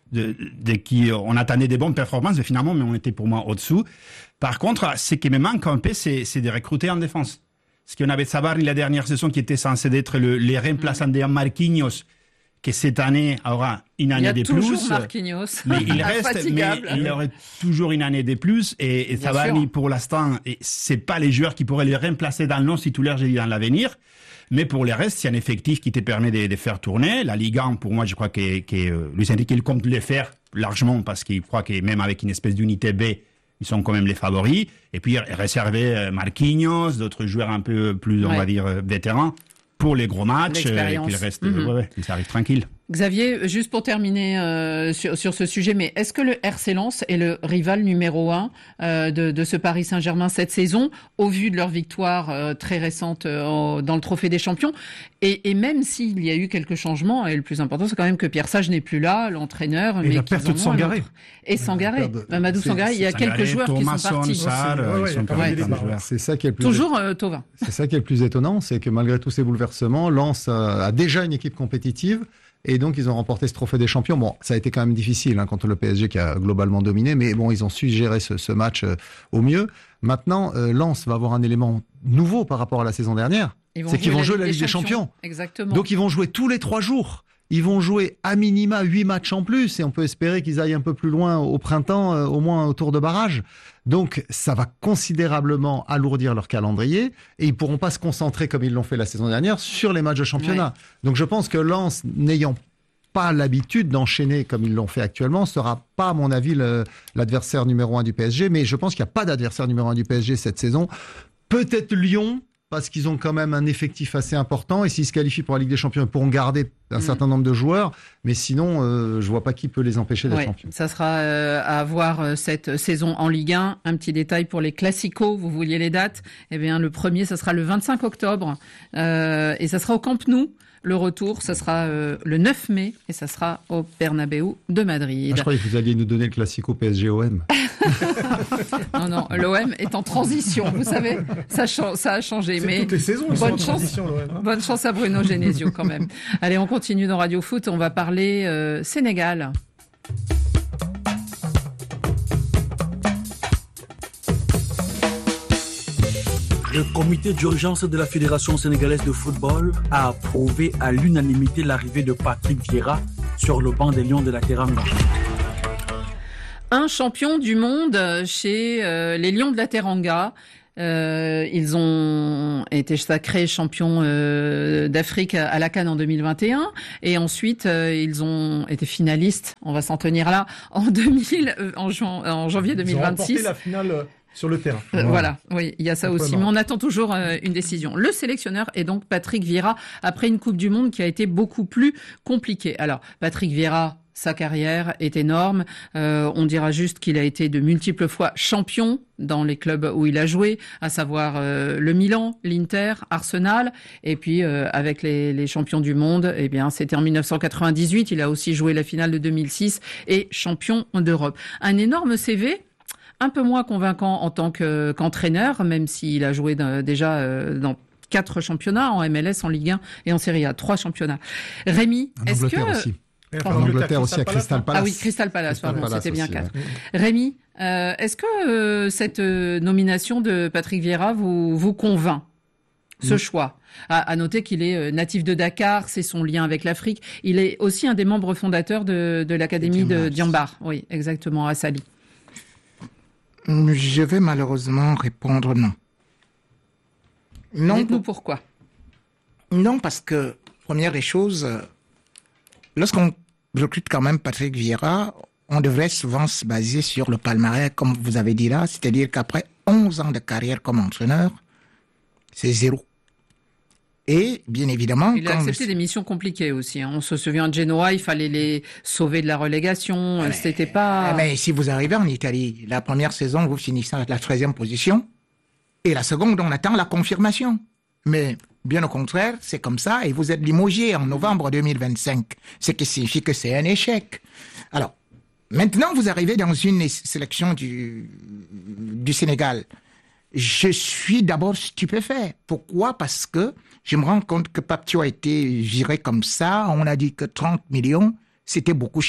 B: de, de qui on attendait des bonnes performances, mais finalement, mais on était pour moi au-dessous. Par contre, ce qui me manque un peu, c'est, c'est de recruter en défense. Parce qu'on avait Sabari la dernière saison qui était censé être le, les remplaçants de Marquinhos, qui cette année aura une année de plus.
A: Il y a toujours Marquinhos.
B: Mais il reste, mais il aurait toujours une année de plus. Et, et Sabani, pour l'instant, c'est pas les joueurs qui pourraient le remplacer dans le non titulaire, j'ai dit, dans l'avenir. Mais pour le reste, c'est un effectif qui te permet de, de faire tourner. La Ligue un, pour moi, je crois que, que euh, Luis Enrique, il compte le faire largement parce qu'il croit que même avec une espèce d'unité B, ils sont quand même les favoris. Et puis, réserver Marquinhos, d'autres joueurs un peu plus, on
A: ouais.
B: va dire, vétérans pour les gros matchs. Et qu'il reste, mm-hmm. ouais, ouais, ça arrive tranquille.
A: Xavier, juste pour terminer euh, sur, sur ce sujet, mais est-ce que le R C Lens est le rival numéro un euh, de, de ce Paris Saint-Germain cette saison, au vu de leur victoire euh, très récente euh, dans le Trophée des Champions, et, et même s'il y a eu quelques changements, et le plus important, c'est quand même que Pierre Sage n'est plus là, l'entraîneur,
E: et
A: mais
E: la perte de Sangaré.
A: Et Sangaré, de... Mamadou Sangaré, il y a
B: Sangaré,
A: quelques joueurs
B: Thomas,
A: qui sont partis.
B: Sarr,
E: ouais, ouais,
B: ils sont
E: ouais,
B: ouais,
D: c'est ça qui est le plus
A: Toujours euh, Thauvin.
D: C'est ça qui est le plus étonnant, c'est que malgré tous ces bouleversements, Lens a, a déjà une équipe compétitive. Et donc, ils ont remporté ce trophée des champions. Bon, ça a été quand même difficile hein, contre le P S G qui a globalement dominé, mais bon, ils ont su gérer ce, ce match euh, au mieux. Maintenant, euh, Lens va avoir un élément nouveau par rapport à la saison dernière. C'est qu'ils vont jouer la Ligue des Champions.
A: Exactement.
D: Donc, ils vont jouer tous les trois jours. Ils vont jouer à minima huit matchs en plus et on peut espérer qu'ils aillent un peu plus loin au printemps, euh, au moins au tour de barrage. Donc, ça va considérablement alourdir leur calendrier et ils pourront pas se concentrer comme ils l'ont fait la saison dernière sur les matchs de championnat. Ouais. Donc, je pense que Lens, n'ayant pas l'habitude d'enchaîner comme ils l'ont fait actuellement, sera pas, à mon avis, le, l'adversaire numéro un du P S G. Mais je pense qu'il n'y a pas d'adversaire numéro un du P S G cette saison. Peut-être Lyon, parce qu'ils ont quand même un effectif assez important. Et s'ils se qualifient pour la Ligue des Champions, ils pourront garder un mmh. certain nombre de joueurs. Mais sinon, euh, je vois pas qui peut les empêcher d'être
A: ouais,
D: champions.
A: Ça sera euh, à voir euh, cette saison en Ligue un. Un petit détail pour les Classicos, vous vouliez les dates. Eh bien, le premier, ça sera le vingt-cinq octobre. Euh, et ça sera au Camp Nou. Le retour, ça sera euh, le neuf mai et ça sera au Bernabéu de Madrid.
D: Ah, je croyais que vous alliez nous donner le Classico P S G O M.
A: Non, non, l'O M est en transition, vous savez, ça, cha- ça a changé.
E: C'est
A: mais
E: toutes les saisons, ils
A: bonne,
E: sont en
A: chance,
E: l'O M, hein.
A: bonne chance à Bruno Genesio quand même. Allez, on continue dans Radio Foot, on va parler euh, Sénégal.
G: Le comité d'urgence de la Fédération sénégalaise de football a approuvé à l'unanimité l'arrivée de Patrick Vieira sur le banc des Lions de la Teranga.
A: Un champion du monde chez euh, les Lions de la Teranga. Euh, ils ont été sacrés champions euh, d'Afrique à la CAN en deux mille vingt et un et ensuite euh, ils ont été finalistes, on va s'en tenir là, en deux mille euh, en, jan- en janvier deux mille vingt-six.
E: Ils ont remporté la finale euh, sur le terrain.
A: Euh, voilà, oui, il y a ça aussi. Mais on attend toujours euh, une décision. Le sélectionneur est donc Patrick Vieira après une Coupe du Monde qui a été beaucoup plus compliquée. Alors, Patrick Vieira, sa carrière est énorme. Euh, on dira juste qu'il a été de multiples fois champion dans les clubs où il a joué, à savoir euh, le Milan, l'Inter, Arsenal. Et puis, euh, avec les, les champions du monde, eh bien, c'était en dix-neuf cent quatre-vingt-dix-huit. Il a aussi joué la finale de deux mille six et champion d'Europe. Un énorme C V. Un peu moins convaincant en tant que, qu'entraîneur, même s'il a joué dans, déjà euh, dans quatre championnats, en M L S, en Ligue un et en Série A, trois championnats. Rémi,
D: en
A: est-ce
D: Angleterre
A: que...
D: aussi.
E: En
D: En Angleterre aussi, à Crystal Palace.
A: Ah oui, Crystal Palace,
D: Crystal
A: pardon,
D: Palace
A: c'était bien
D: aussi,
A: quatre.
D: ouais.
A: Rémi, euh, est-ce que euh, cette euh, nomination de Patrick Vieira vous, vous convainc, ce mmh. choix? À, à noter qu'il est euh, natif de Dakar, c'est son lien avec l'Afrique. Il est aussi un des membres fondateurs de, de l'académie de Diambar. Oui, exactement, à Sali.
C: Je vais malheureusement répondre non.
A: Non. Dites-nous pourquoi.
C: Non, parce que, première des choses, lorsqu'on recrute quand même Patrick Vieira, on devrait souvent se baser sur le palmarès, comme vous avez dit là, c'est-à-dire qu'après onze ans de carrière comme entraîneur, c'est zéro. Et, bien évidemment...
A: Il a accepté le... des missions compliquées aussi. Hein. On se souvient de Genoa, il fallait les sauver de la relégation. Mais, C'était pas...
C: Mais si vous arrivez en Italie, la première saison, vous finissez à la treizième position. Et la seconde, on attend la confirmation. Mais, bien au contraire, c'est comme ça. Et vous êtes limogé en novembre deux mille vingt-cinq. Ce qui signifie que c'est un échec. Alors, maintenant, vous arrivez dans une sélection du, du Sénégal. Je suis d'abord stupéfait. Pourquoi? Parce que je me rends compte que Papio a été viré comme ça. On a dit que trente millions, c'était beaucoup cher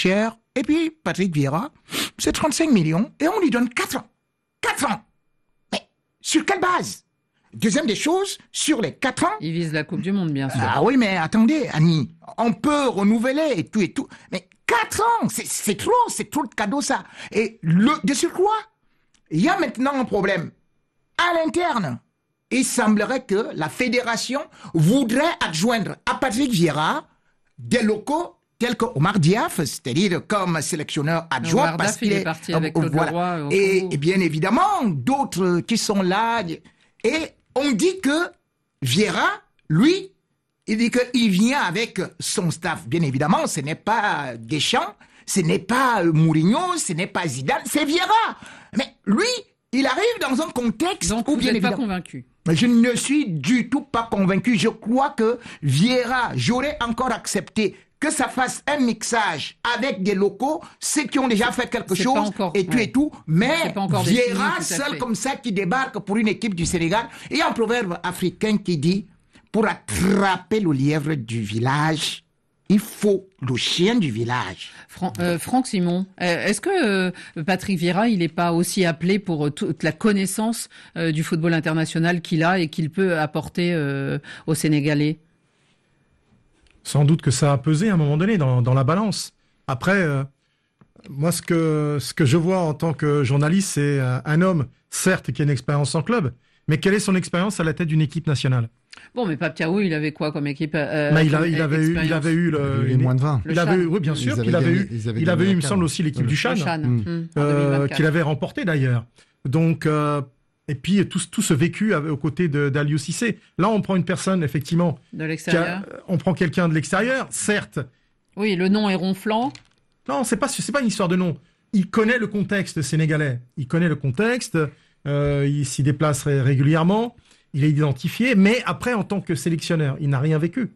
C: Et puis, Patrick Vieira, c'est trente-cinq millions et on lui donne quatre ans. quatre ans. Mais sur quelle base? Deuxième des choses, sur les quatre ans...
A: Il vise la Coupe du Monde, bien sûr.
C: Ah oui, mais attendez, Annie, on peut renouveler et tout et tout. Mais quatre ans, c'est, c'est trop, c'est trop de cadeaux, ça. Et le, de surcroît, il y a maintenant un problème. À l'interne, il semblerait que la fédération voudrait adjoindre à Patrick Vieira des locaux tels que Omar Diaf, c'est-à-dire comme sélectionneur adjoint.
A: Omar
C: parce
A: Diaf,
C: qu'il
A: il
C: est
A: est parti avec Claude
C: voilà.
A: Leroy. Au
C: Et,
A: Congo.
C: et bien évidemment, d'autres qui sont là. Et on dit que Vieira, lui, il dit qu'il vient avec son staff. Bien évidemment, ce n'est pas Deschamps, ce n'est pas Mourinho, ce n'est pas Zidane, c'est Vieira. Mais lui, il arrive dans un contexte
A: Donc,
C: où
A: vous
C: bien
A: n'êtes pas
C: évidemment...
A: convaincu.
C: Mais je ne suis du tout pas convaincu. Je crois que Vieira, j'aurais encore accepté que ça fasse un mixage avec des locaux, ceux qui ont déjà fait quelque
A: C'est
C: chose,
A: pas encore,
C: et tout
A: ouais.
C: et tout. Mais
A: C'est pas encore
C: Vieira,
A: défini, tout à
C: seul
A: fait.
C: comme ça, qui débarque pour une équipe du Sénégal. Il y a un proverbe africain qui dit, pour attraper le lièvre du village, il faut le chien du village.
A: Fran- euh, Franck Simon, euh, est-ce que euh, Patrick Vieira, il n'est pas aussi appelé pour euh, toute la connaissance euh, du football international qu'il a et qu'il peut apporter euh, aux Sénégalais?
E: Sans doute que ça a pesé à un moment donné dans, dans la balance. Après, euh, moi, ce que, ce que je vois en tant que journaliste, c'est un, un homme, certes, qui a une expérience en club, mais quelle est son expérience à la tête d'une équipe nationale?
A: Bon, mais Pape Thiaou, il avait quoi comme équipe euh,
E: Mais il, a-
A: comme
E: il avait eu, il
A: expérience
E: avait eu le,
D: Les moins de vingt.
A: Le
E: il avait
A: Chan.
E: eu, oui, bien
D: Ils
E: sûr,
D: avaient
E: qu'il avait
D: gagné-
E: eu,
D: ils avaient
E: il
D: gagné
E: avait eu,
D: la
E: il me
D: CAN.
E: semble aussi l'équipe
D: Le
E: du
A: Le
E: Chan,
A: Chan,
D: Mm.
A: hum, en
E: euh,
A: deux mille vingt-quatre.
E: qu'il avait remporté d'ailleurs. Donc, euh, et puis tout, tout ce vécu avec- aux côtés de- d'Aliou Cissé. Là, on prend une personne effectivement,
A: De
E: qui a-
A: l'extérieur.
E: on prend quelqu'un de l'extérieur, certes.
A: Oui, le nom est ronflant.
E: Non, c'est pas, c'est pas une histoire de nom. Il connaît le contexte sénégalais. Il connaît le contexte. Euh, il s'y déplace ré- régulièrement. Il est identifié. Mais après, en tant que sélectionneur, il n'a rien vécu.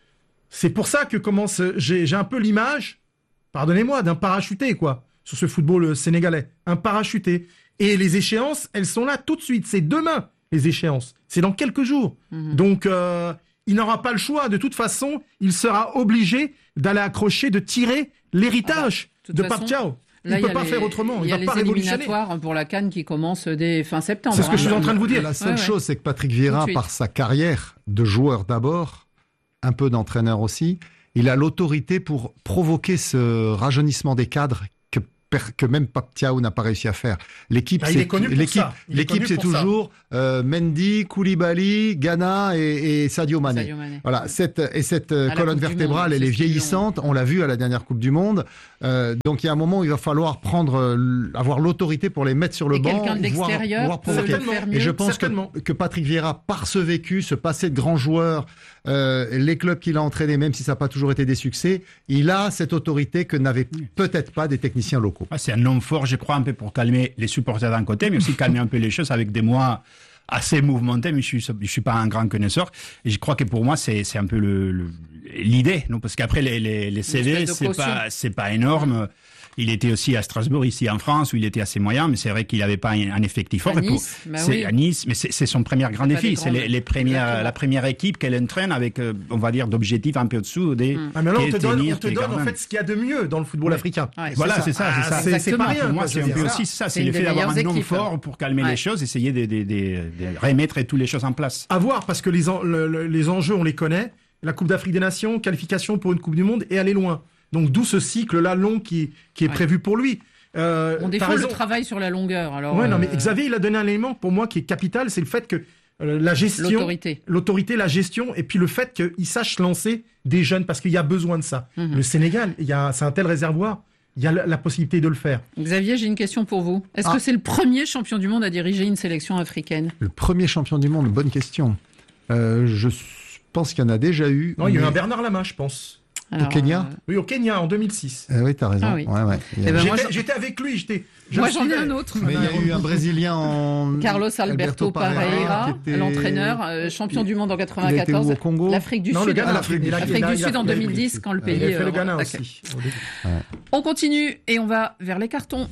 E: C'est pour ça que commence. J'ai, j'ai un peu l'image, pardonnez-moi, d'un parachuté, quoi, sur ce football sénégalais. Un parachuté. Et les échéances, elles sont là tout de suite. C'est demain, les échéances. C'est dans quelques jours.
A: Mhm.
E: Donc, euh, il n'aura pas le choix. De toute façon, il sera obligé d'aller accrocher, de tirer l'héritage
A: Ah bah, de toute
E: de
A: façon,
E: Pape Thiaw. Il
A: Là,
E: ne
A: y
E: peut
A: a
E: pas
A: les-
E: faire autrement.
A: Il
E: Il
A: y a
E: ne va pas
A: les
E: révolutionner.
A: éliminatoires pour la CAN qui commencent dès fin septembre.
E: C'est ce que
A: hein.
E: je suis en train de vous dire.
D: La seule
A: Ouais, ouais.
D: chose, c'est que Patrick
A: Tout de
D: Vieira,
A: suite.
D: par sa carrière de joueur d'abord, un peu d'entraîneur aussi, il a l'autorité pour provoquer ce rajeunissement des cadres que, per- que même Pape Thiaw n'a pas réussi à faire. L'équipe,
E: Bah, il
D: c'est,
E: est connu pour
D: l'équipe,
E: ça. Il est
D: l'équipe,
E: connu
D: c'est
E: pour ça.
D: toujours euh, Mendy, Koulibaly, Ghana et, et Sadio Mané.
A: Sadio Mané.
D: Voilà, cette, et cette euh,
A: À la
D: colonne
A: Coupe du
D: vertébrale,
A: Monde,
D: elle
A: c'est
D: est
A: ce qu'ils
D: vieillissante.
A: ont.
D: On l'a vu à la dernière Coupe du Monde. Euh, donc il y a un moment où il va falloir prendre, euh, l- avoir l'autorité pour les mettre sur le
A: Et
D: banc,
A: quelqu'un de
D: voir,
A: l'extérieur
D: voir
A: peut
D: provoquer.
A: le faire mieux.
D: Et je pense
E: certainement.
D: que, que Patrick Vieira, par ce vécu, ce passé de grand joueur, euh, les clubs qu'il a entraînés, même si ça n'a pas toujours été des succès, il a cette autorité que n'avaient peut-être pas des techniciens locaux.
B: Ah, c'est un homme fort, je crois, un peu pour calmer les supporters d'un côté, mais aussi calmer un peu les choses avec des mois assez mouvementés. Mais je suis, je suis pas un grand connaisseur. Et je crois que pour moi, c'est, c'est un peu le, le- l'idée, non? Parce qu'après, les, les, les C V,
A: espèce de
B: c'est
A: caution.
B: pas, c'est pas énorme. Il était aussi à Strasbourg, ici en France, où il était assez moyen, mais c'est vrai qu'il n'avait pas un, un effectif fort.
A: À
B: Et pour-
A: Nice, bah
B: c'est
A: oui.
B: à Nice, mais c'est, c'est son premier grand
A: C'est pas
B: défi.
A: des
B: C'est
A: grands-
B: les, les premières,
A: Exactement.
B: la première équipe qu'elle entraîne avec, euh, on va dire, d'objectifs un peu au-dessous des.
A: Mm.
E: Ah, mais là, on
B: qui
E: te
B: est
E: donne, on
B: tenir
E: te
B: les
E: donne en
B: gardiens.
E: fait ce qu'il y a de mieux dans le football africain.
A: Ouais,
B: Voilà, c'est ça, c'est ça.
E: Ah, c'est- c'est pas rien,
B: Pour moi,
E: quoi,
B: c'est
E: je
B: un
E: veux
B: peu
E: dire.
B: aussi ça.
A: C'est
B: C'est le
A: une
B: fait
A: des
B: d'avoir un
A: meilleures
B: homme
A: équipes.
B: fort pour calmer
A: Ouais.
B: les choses, essayer de, de, de, de remettre toutes les choses en place.
E: À voir, parce que les, en- le- le- les enjeux, on les connaît. La Coupe d'Afrique des Nations, qualification pour une Coupe du Monde et aller loin. Donc d'où ce cycle-là long qui, qui est
A: Ouais.
E: prévu pour lui. Euh,
A: On
E: t'as
A: défend le
E: raison.
A: travail sur la longueur. Alors,
E: Ouais, non, mais
A: euh,
E: Xavier, il a donné un élément pour moi qui est capital, c'est le fait que euh, la gestion,
A: l'autorité.
E: l'autorité, la gestion, et puis le fait qu'il sache lancer des jeunes, parce qu'il y a besoin de ça.
A: Mhm.
E: Le Sénégal, il y a, c'est un tel réservoir, il y a la, la possibilité de le faire.
A: Xavier, j'ai une question pour vous. Est-ce
D: Ah.
A: que c'est le premier champion du monde à diriger une sélection africaine?
D: Le premier champion du monde, bonne question. Euh, je pense qu'il y en a déjà eu.
E: Non, il y a eu
D: mais-
E: un Bernard Lama, je pense.
A: Alors,
D: Kenya
A: euh,
E: Oui, au Kenya, en deux mille six.
D: Euh, oui, t'as raison.
A: Ah oui.
D: Ouais, ouais. Il y a-
A: Eh ben, moi,
E: J'étais,
A: j'en-
E: j'étais avec lui, j'étais. je
A: Moi,
E: le
A: j'en ai
E: suivais.
A: un autre.
D: Mais il y a eu un Brésilien en...
A: Carlos Alberto Pereira,
D: qui était-
A: l'entraîneur, euh, champion du monde en
D: Il a été où,
A: quatre-vingt-quatorze.
D: au Congo
A: L'Afrique du
E: Non,
A: Sud.
E: le Ghana,
A: Ah,
E: l'Afrique- il a-
A: l'Afrique
E: il a-
A: du
E: il a-
A: Sud en
E: il a-
A: deux mille dix, quand le
E: Il
A: pays.
E: a fait
A: euh,
E: le Ghana
A: attaquait.
E: aussi. au début.
A: On continue et on va vers les cartons.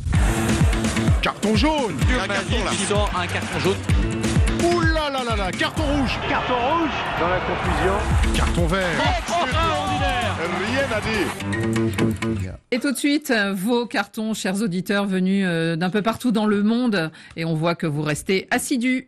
F: Carton jaune.
H: Un carton qui sort un carton jaune.
F: Ouh là là là là, carton rouge.
H: Carton rouge. Dans la confusion.
F: Carton vert.
H: Extraordinaire.
I: Rien à dire.
A: Et tout de suite, vos cartons, chers auditeurs, venus d'un peu partout dans le monde. Et on voit que vous restez assidus.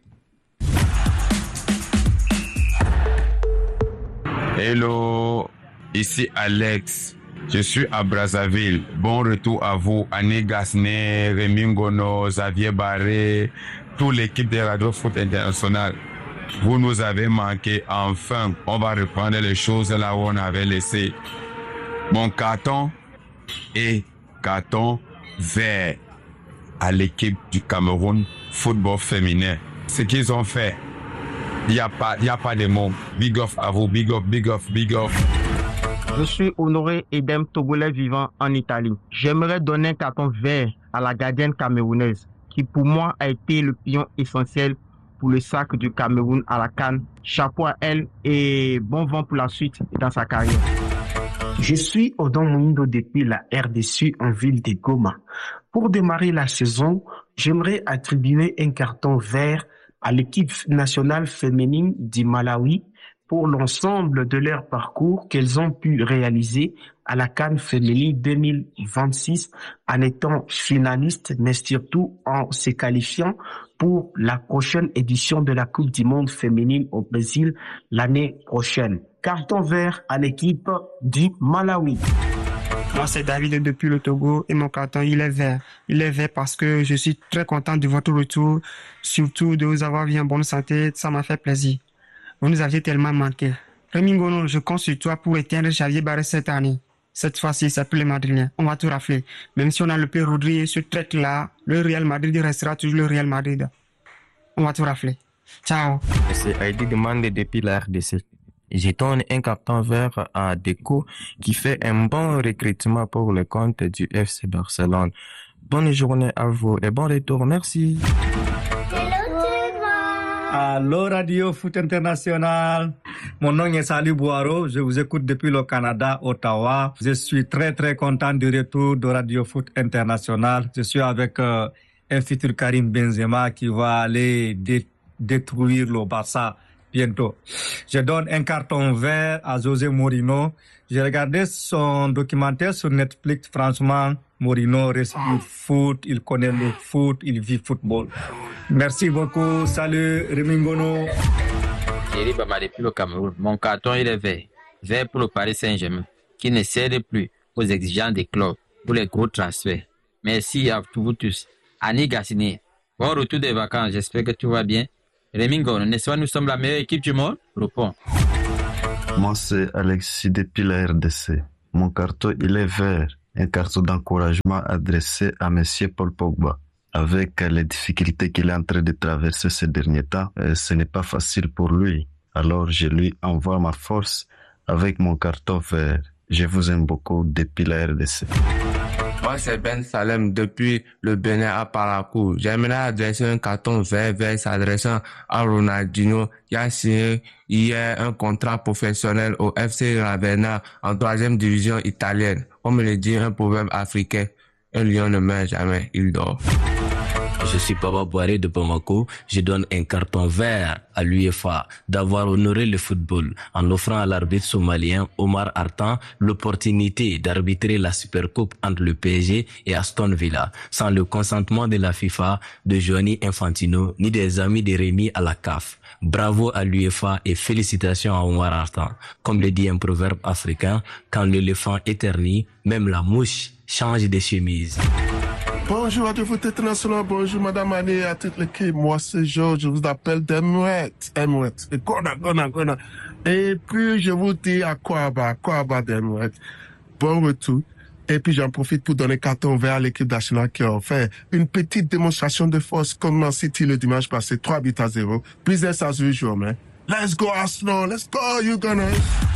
J: Hello, ici Alex. Je suis à Brazzaville. Bon retour à vous, Annie Gasné, Rémi Ngono, Xavier Barré, toute l'équipe de Radio Foot International. Vous nous avez manqué. Enfin, on va reprendre les choses là où on avait laissé. Mon carton est carton vert à l'équipe du Cameroun football féminin. Ce qu'ils ont fait, il n'y a pas, il n'y a pas de mots. Big off à vous, big off, big off, big off.
K: Je suis Honoré Edem, Togolais vivant en Italie. J'aimerais donner un carton vert à la gardienne camerounaise qui pour moi a été le pion essentiel pour le sac du Cameroun à la CAN. Chapeau à elle et bon vent pour la suite dans sa carrière.
L: Je suis Odon Mounindo depuis la R D C en ville de Goma. Pour démarrer la saison, j'aimerais attribuer un carton vert à l'équipe nationale féminine du Malawi pour l'ensemble de leur parcours qu'elles ont pu réaliser à la CAN féminine deux mille vingt-six en étant finalistes, mais surtout en se qualifiant pour la prochaine édition de la Coupe du Monde féminine au Brésil l'année prochaine. Carton vert à l'équipe du Malawi.
M: Moi, c'est David depuis le Togo et mon carton, il est vert. Il est vert parce que je suis très content de votre retour, surtout de vous avoir vu en bonne santé. Ça m'a fait plaisir. Vous nous aviez tellement manqué. Rémi Ngono, je compte sur toi pour éteindre Xavier Barré cette année. Cette fois-ci, c'est plus les Madrilènes. On va tout rafler. Même si on a le P. Rodri sur traite-là, le Real Madrid restera toujours le Real Madrid. On va tout rafler. Ciao.
N: C'est Heidi Demande depuis la R D C. Je donne un carton vert à Deco qui fait un bon recrutement pour le compte du F C Barcelone. Bonne journée à vous et bon retour. Merci.
O: Allô Radio Foot International. Mon nom est Salih Boiro. Je vous écoute depuis le Canada, Ottawa. Je suis très très content du retour de Radio Foot International. Je suis avec euh, un futur Karim Benzema qui va aller dé- détruire le Barça bientôt. Je donne un carton vert à José Mourinho. J'ai regardé son documentaire sur Netflix. Franchement, Mourinho respire foot, il connaît le foot, il vit football. Merci beaucoup. Salut, Rémi Ngono.
H: Thierry Baba depuis le Cameroun. Mon carton, il est vert. Vert pour le Paris Saint-Germain, qui ne cède plus aux exigences des clubs pour les gros transferts. Merci à vous tous. Annie Gassini, bon retour des vacances. J'espère que tout va bien. Rémi Ngono, n'est-ce pas, nous sommes la meilleure équipe du monde? Réponds.
P: Moi, c'est Alexis depuis la R D C. Mon carton, il est vert. Un carton d'encouragement adressé à Monsieur Paul Pogba. Avec les difficultés qu'il est en train de traverser ces derniers temps, ce n'est pas facile pour lui. Alors, je lui envoie ma force avec mon carton vert. Je vous aime beaucoup depuis la R D C.
Q: Moi, c'est Ben Salem depuis le Bénin à Parakou. J'aimerais adresser un carton vert vert s'adressant à Ronaldinho qui a signé hier un contrat professionnel au F C Ravenna en troisième division italienne. On me le dit un proverbe africain. Un lion ne meurt jamais, il dort.
R: Je suis Papa Boiré de Bamako. Je donne un carton vert à l'U E F A d'avoir honoré le football en offrant à l'arbitre somalien Omar Artan l'opportunité d'arbitrer la Supercoupe entre le P S G et Aston Villa sans le consentement de la FIFA, de Gianni Infantino ni des amis de Rémi à la C A F. Bravo à l'U E F A et félicitations à Omar Artan. Comme le dit un proverbe africain, quand l'éléphant éternue, même la mouche change de chemise.
S: Bonjour Radio Foot International, bonjour Madame Annie à toute l'équipe. Moi c'est Georges, je vous appelle d'Emouette. Emouette. Et Gona, Gona, Gona. Et puis je vous dis à quoi bas, quoi bas d'Emouette. Bon retour. Et puis j'en profite pour donner carton vert à l'équipe nationale qui a fait une petite démonstration de force comme Man City le dimanche passé, trois buts à zéro. Business as usual, man. Let's go Arsenal, let's go you Gunners.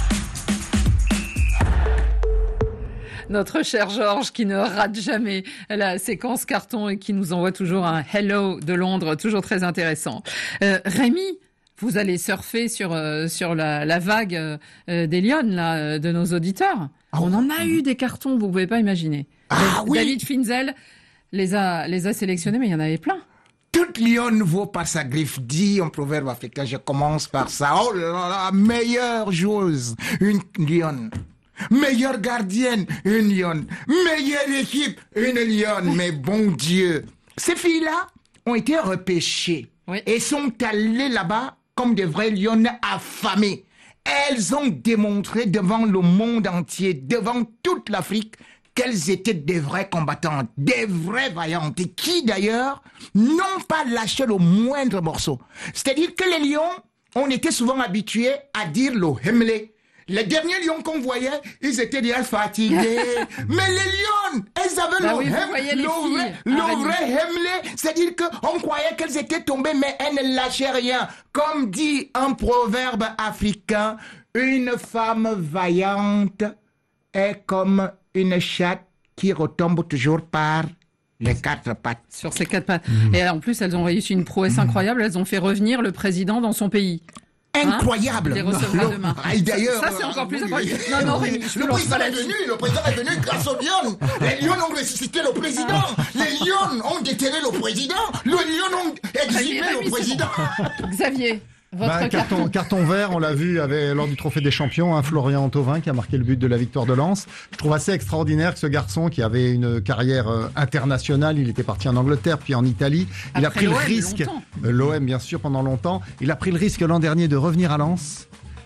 A: Notre cher Georges qui ne rate jamais la séquence carton et qui nous envoie toujours un hello de Londres, toujours très intéressant. Euh, Rémi, vous allez surfer sur euh, sur la, la vague euh, des Lions là de nos auditeurs. Ah, on en a eu des cartons, vous pouvez pas imaginer.
C: Ah, oui.
A: David Finzel les a les a sélectionnés, mais il y en avait plein.
C: Toute lionne vaut par sa griffe, dit un proverbe africain. Je commence par ça. Oh là là, meilleure joueuse, une lionne. Meilleure gardienne, une lionne. Meilleure équipe, une lionne. Mais bon Dieu, ces filles-là ont été repêchées oui. et sont allées là-bas comme des vraies lionnes affamées. Elles ont démontré devant le monde entier, devant toute l'Afrique, qu'elles étaient des vraies combattantes, des vraies vaillantes, et qui d'ailleurs n'ont pas lâché le moindre morceau. C'est-à-dire que les lions, on était souvent habitués à dire le Hemley. Les derniers lions qu'on voyait, ils étaient déjà fatigués. Mais les lions, elles avaient
A: bah
C: le,
A: oui,
C: hem, le, vrai, le vrai Hemley. C'est-à-dire qu'on croyait qu'elles étaient tombées, mais elles ne lâchaient rien. Comme dit un proverbe africain, une femme vaillante est comme une chatte qui retombe toujours par les quatre pattes.
A: Sur ses quatre pattes. Mmh. Et en plus, elles ont réussi une prouesse mmh. incroyable. Elles ont fait revenir le président dans son pays.
C: Incroyable.
A: Hein, il les recevra
C: le,
A: demain.
C: Et d'ailleurs,
A: ça, c'est encore plus incroyable.
C: Oui,
A: non, non,
C: oui,
A: Rémi,
C: le président est venu, le président est venu grâce aux lions. Les lions ont ressuscité le président. Les lions ont déterré le président. Les lions ont exilé Rémi, Rémi, le président.
A: Bon. Xavier. Votre
D: bah, carton,
A: carton.
D: carton vert, on l'a vu avec, lors du Trophée des Champions, hein, Florian Thauvin qui a marqué le but de la victoire de Lens. Je trouve assez extraordinaire que ce garçon qui avait une carrière euh, internationale, il était parti en Angleterre puis en Italie, il
A: Après
D: a pris
A: l'O M,
D: le risque,
A: euh,
D: l'O M bien sûr pendant longtemps, il a pris le risque l'an dernier de revenir à Lens.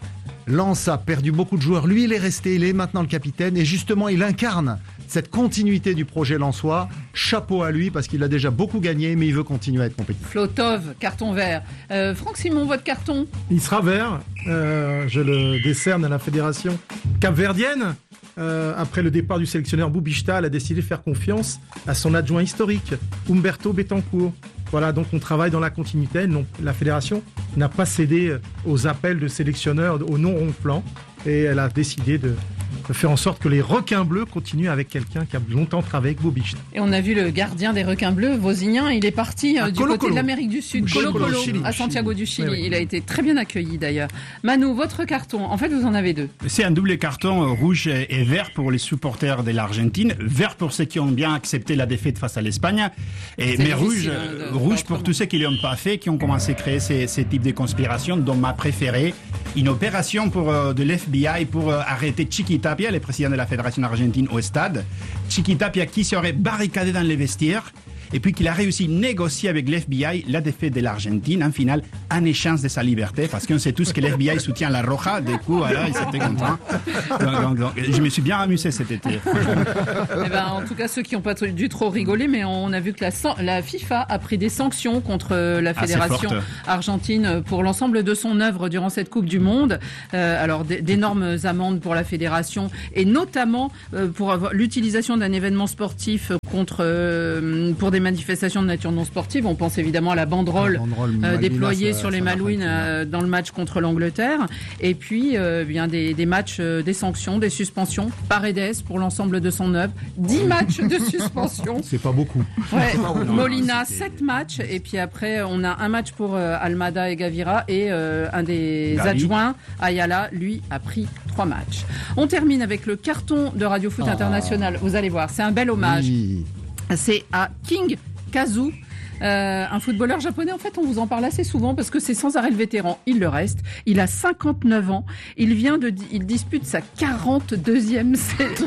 D: Lens a perdu beaucoup de joueurs, lui il est resté, il est maintenant le capitaine et justement il incarne cette continuité du projet lensois. Chapeau à lui parce qu'il a déjà beaucoup gagné mais il veut continuer à être compétitif.
A: Flotov, carton vert. Euh, Franck Simon, votre carton ?
E: Il sera vert, euh, je le décerne à la fédération capverdienne. Euh, après le départ du sélectionneur Boubishta, elle a décidé de faire confiance à son adjoint historique, Umberto Betancourt. Voilà, donc on travaille dans la continuité. Non, la fédération n'a pas cédé aux appels de sélectionneurs au non-ronflant et elle a décidé de, de faire en sorte que les requins bleus continuent avec quelqu'un qui a longtemps travaillé avec Bobicht.
A: Et on a vu le gardien des requins bleus, Vozinien, il est parti euh, du
E: Colo
A: côté
E: Colo.
A: de l'Amérique du Sud, Colo Colo, à Santiago du Chili. Oui, oui. Il a été très bien accueilli d'ailleurs. Manu, votre carton, en fait vous en avez deux.
B: C'est un double carton euh, rouge et vert pour les supporters de l'Argentine, vert pour ceux qui ont bien accepté la défaite face à l'Espagne, et, mais rouge, hein, de, rouge pour tous ceux qui ne l'ont pas fait, qui ont commencé à créer ces, ces types de conspirations, dont ma préférée, une opération pour, euh, de l'F B I pour euh, arrêter Chiqui Tapia, le président de la Fédération argentine, au stade. Chiqui Tapia qui serait barricadé dans les vestiaires et puis qu'il a réussi à négocier avec l'F B I la défaite de l'Argentine en finale en échange de sa liberté parce qu'on sait tous que l'F B I soutient la Roja. Du coup, voilà, ils étaient contents. Donc, donc, donc, je me suis bien amusé cet été.
A: Eh ben, en tout cas, ceux qui n'ont pas dû trop rigoler, mais on a vu que la, la FIFA a pris des sanctions contre la fédération argentine pour l'ensemble de son œuvre durant cette Coupe du Monde. Euh, alors, d'énormes amendes pour la fédération et notamment euh, pour avoir l'utilisation d'un événement sportif contre euh, pour des manifestations de nature non sportive. On pense évidemment à la banderole, la banderole euh, déployée ça, sur les Malouines euh, dans le match contre l'Angleterre. Et puis, euh, bien des, des matchs, euh, des sanctions, des suspensions. Paredes pour l'ensemble de son œuvre. dix matchs de suspension.
D: C'est pas beaucoup.
A: Ouais. Pas beaucoup. Molina, sept matchs. Et puis après, on a un match pour euh, Almada et Gavira. Et euh, un des Gali. adjoints, Ayala, lui, a pris trois matchs. On termine avec le carton de Radio Foot oh. International. Vous allez voir, c'est un bel hommage. Oui. C'est à King Kazu. Euh, un footballeur japonais, en fait, on vous en parle assez souvent parce que c'est sans arrêt le vétéran. Il le reste. Il a cinquante-neuf ans. Il vient de, il dispute sa quarante-deuxième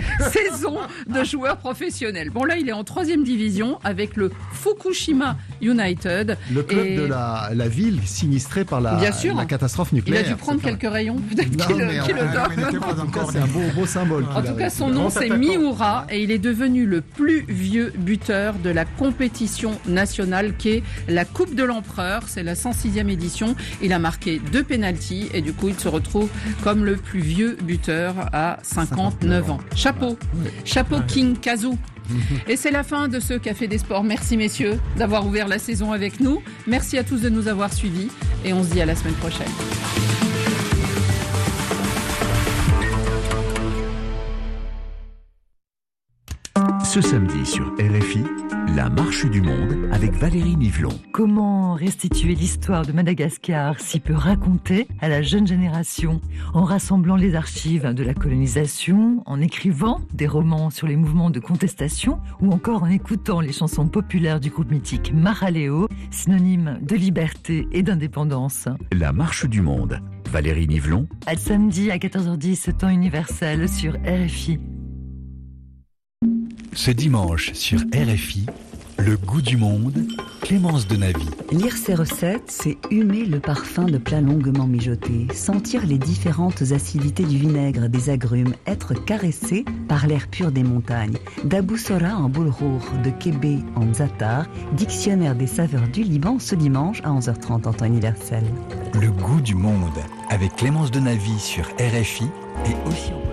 A: saison de joueur professionnel. Bon, là, il est en troisième division avec le Fukushima United.
D: Le club et... de la, la ville sinistrée par la,
A: Bien sûr.
D: la catastrophe nucléaire.
A: Il a dû prendre quelques rayons. Peut-être qu'il le, qu le donne.
D: En tout cas, c'est un beau, beau symbole.
A: En tout cas, son nom, c'est Miura et il est devenu le plus vieux buteur de la compétition nationale qui est la Coupe de l'Empereur, c'est la cent sixième édition. Il a marqué deux pénaltys et du coup il se retrouve comme le plus vieux buteur à cinquante-neuf ans. Chapeau, chapeau King Kazu. Et c'est la fin de ce Café des Sports. Merci messieurs d'avoir ouvert la saison avec nous. Merci à tous de nous avoir suivis et on se dit à la semaine prochaine.
T: Ce samedi sur R F I, la marche du monde avec Valérie Nivelon.
U: Comment restituer l'histoire de Madagascar si peu racontée à la jeune génération, en rassemblant les archives de la colonisation, en écrivant des romans sur les mouvements de contestation ou encore en écoutant les chansons populaires du groupe mythique Maraleo, synonyme de liberté et d'indépendance.
T: La marche du monde. Valérie Nivelon.
U: À samedi à quatorze heures dix, temps universel sur R F I.
T: Ce dimanche sur R F I, le goût du monde, Clémence Denavy.
V: Lire ces recettes, c'est humer le parfum de plats longuement mijotés, sentir les différentes acidités du vinaigre, des agrumes, être caressé par l'air pur des montagnes. Daboussora en boulrour, de Kébé en Zatar, dictionnaire des saveurs du Liban ce dimanche à onze heures trente en temps universel.
T: Le goût du monde avec Clémence Denavy sur R F I et aussi en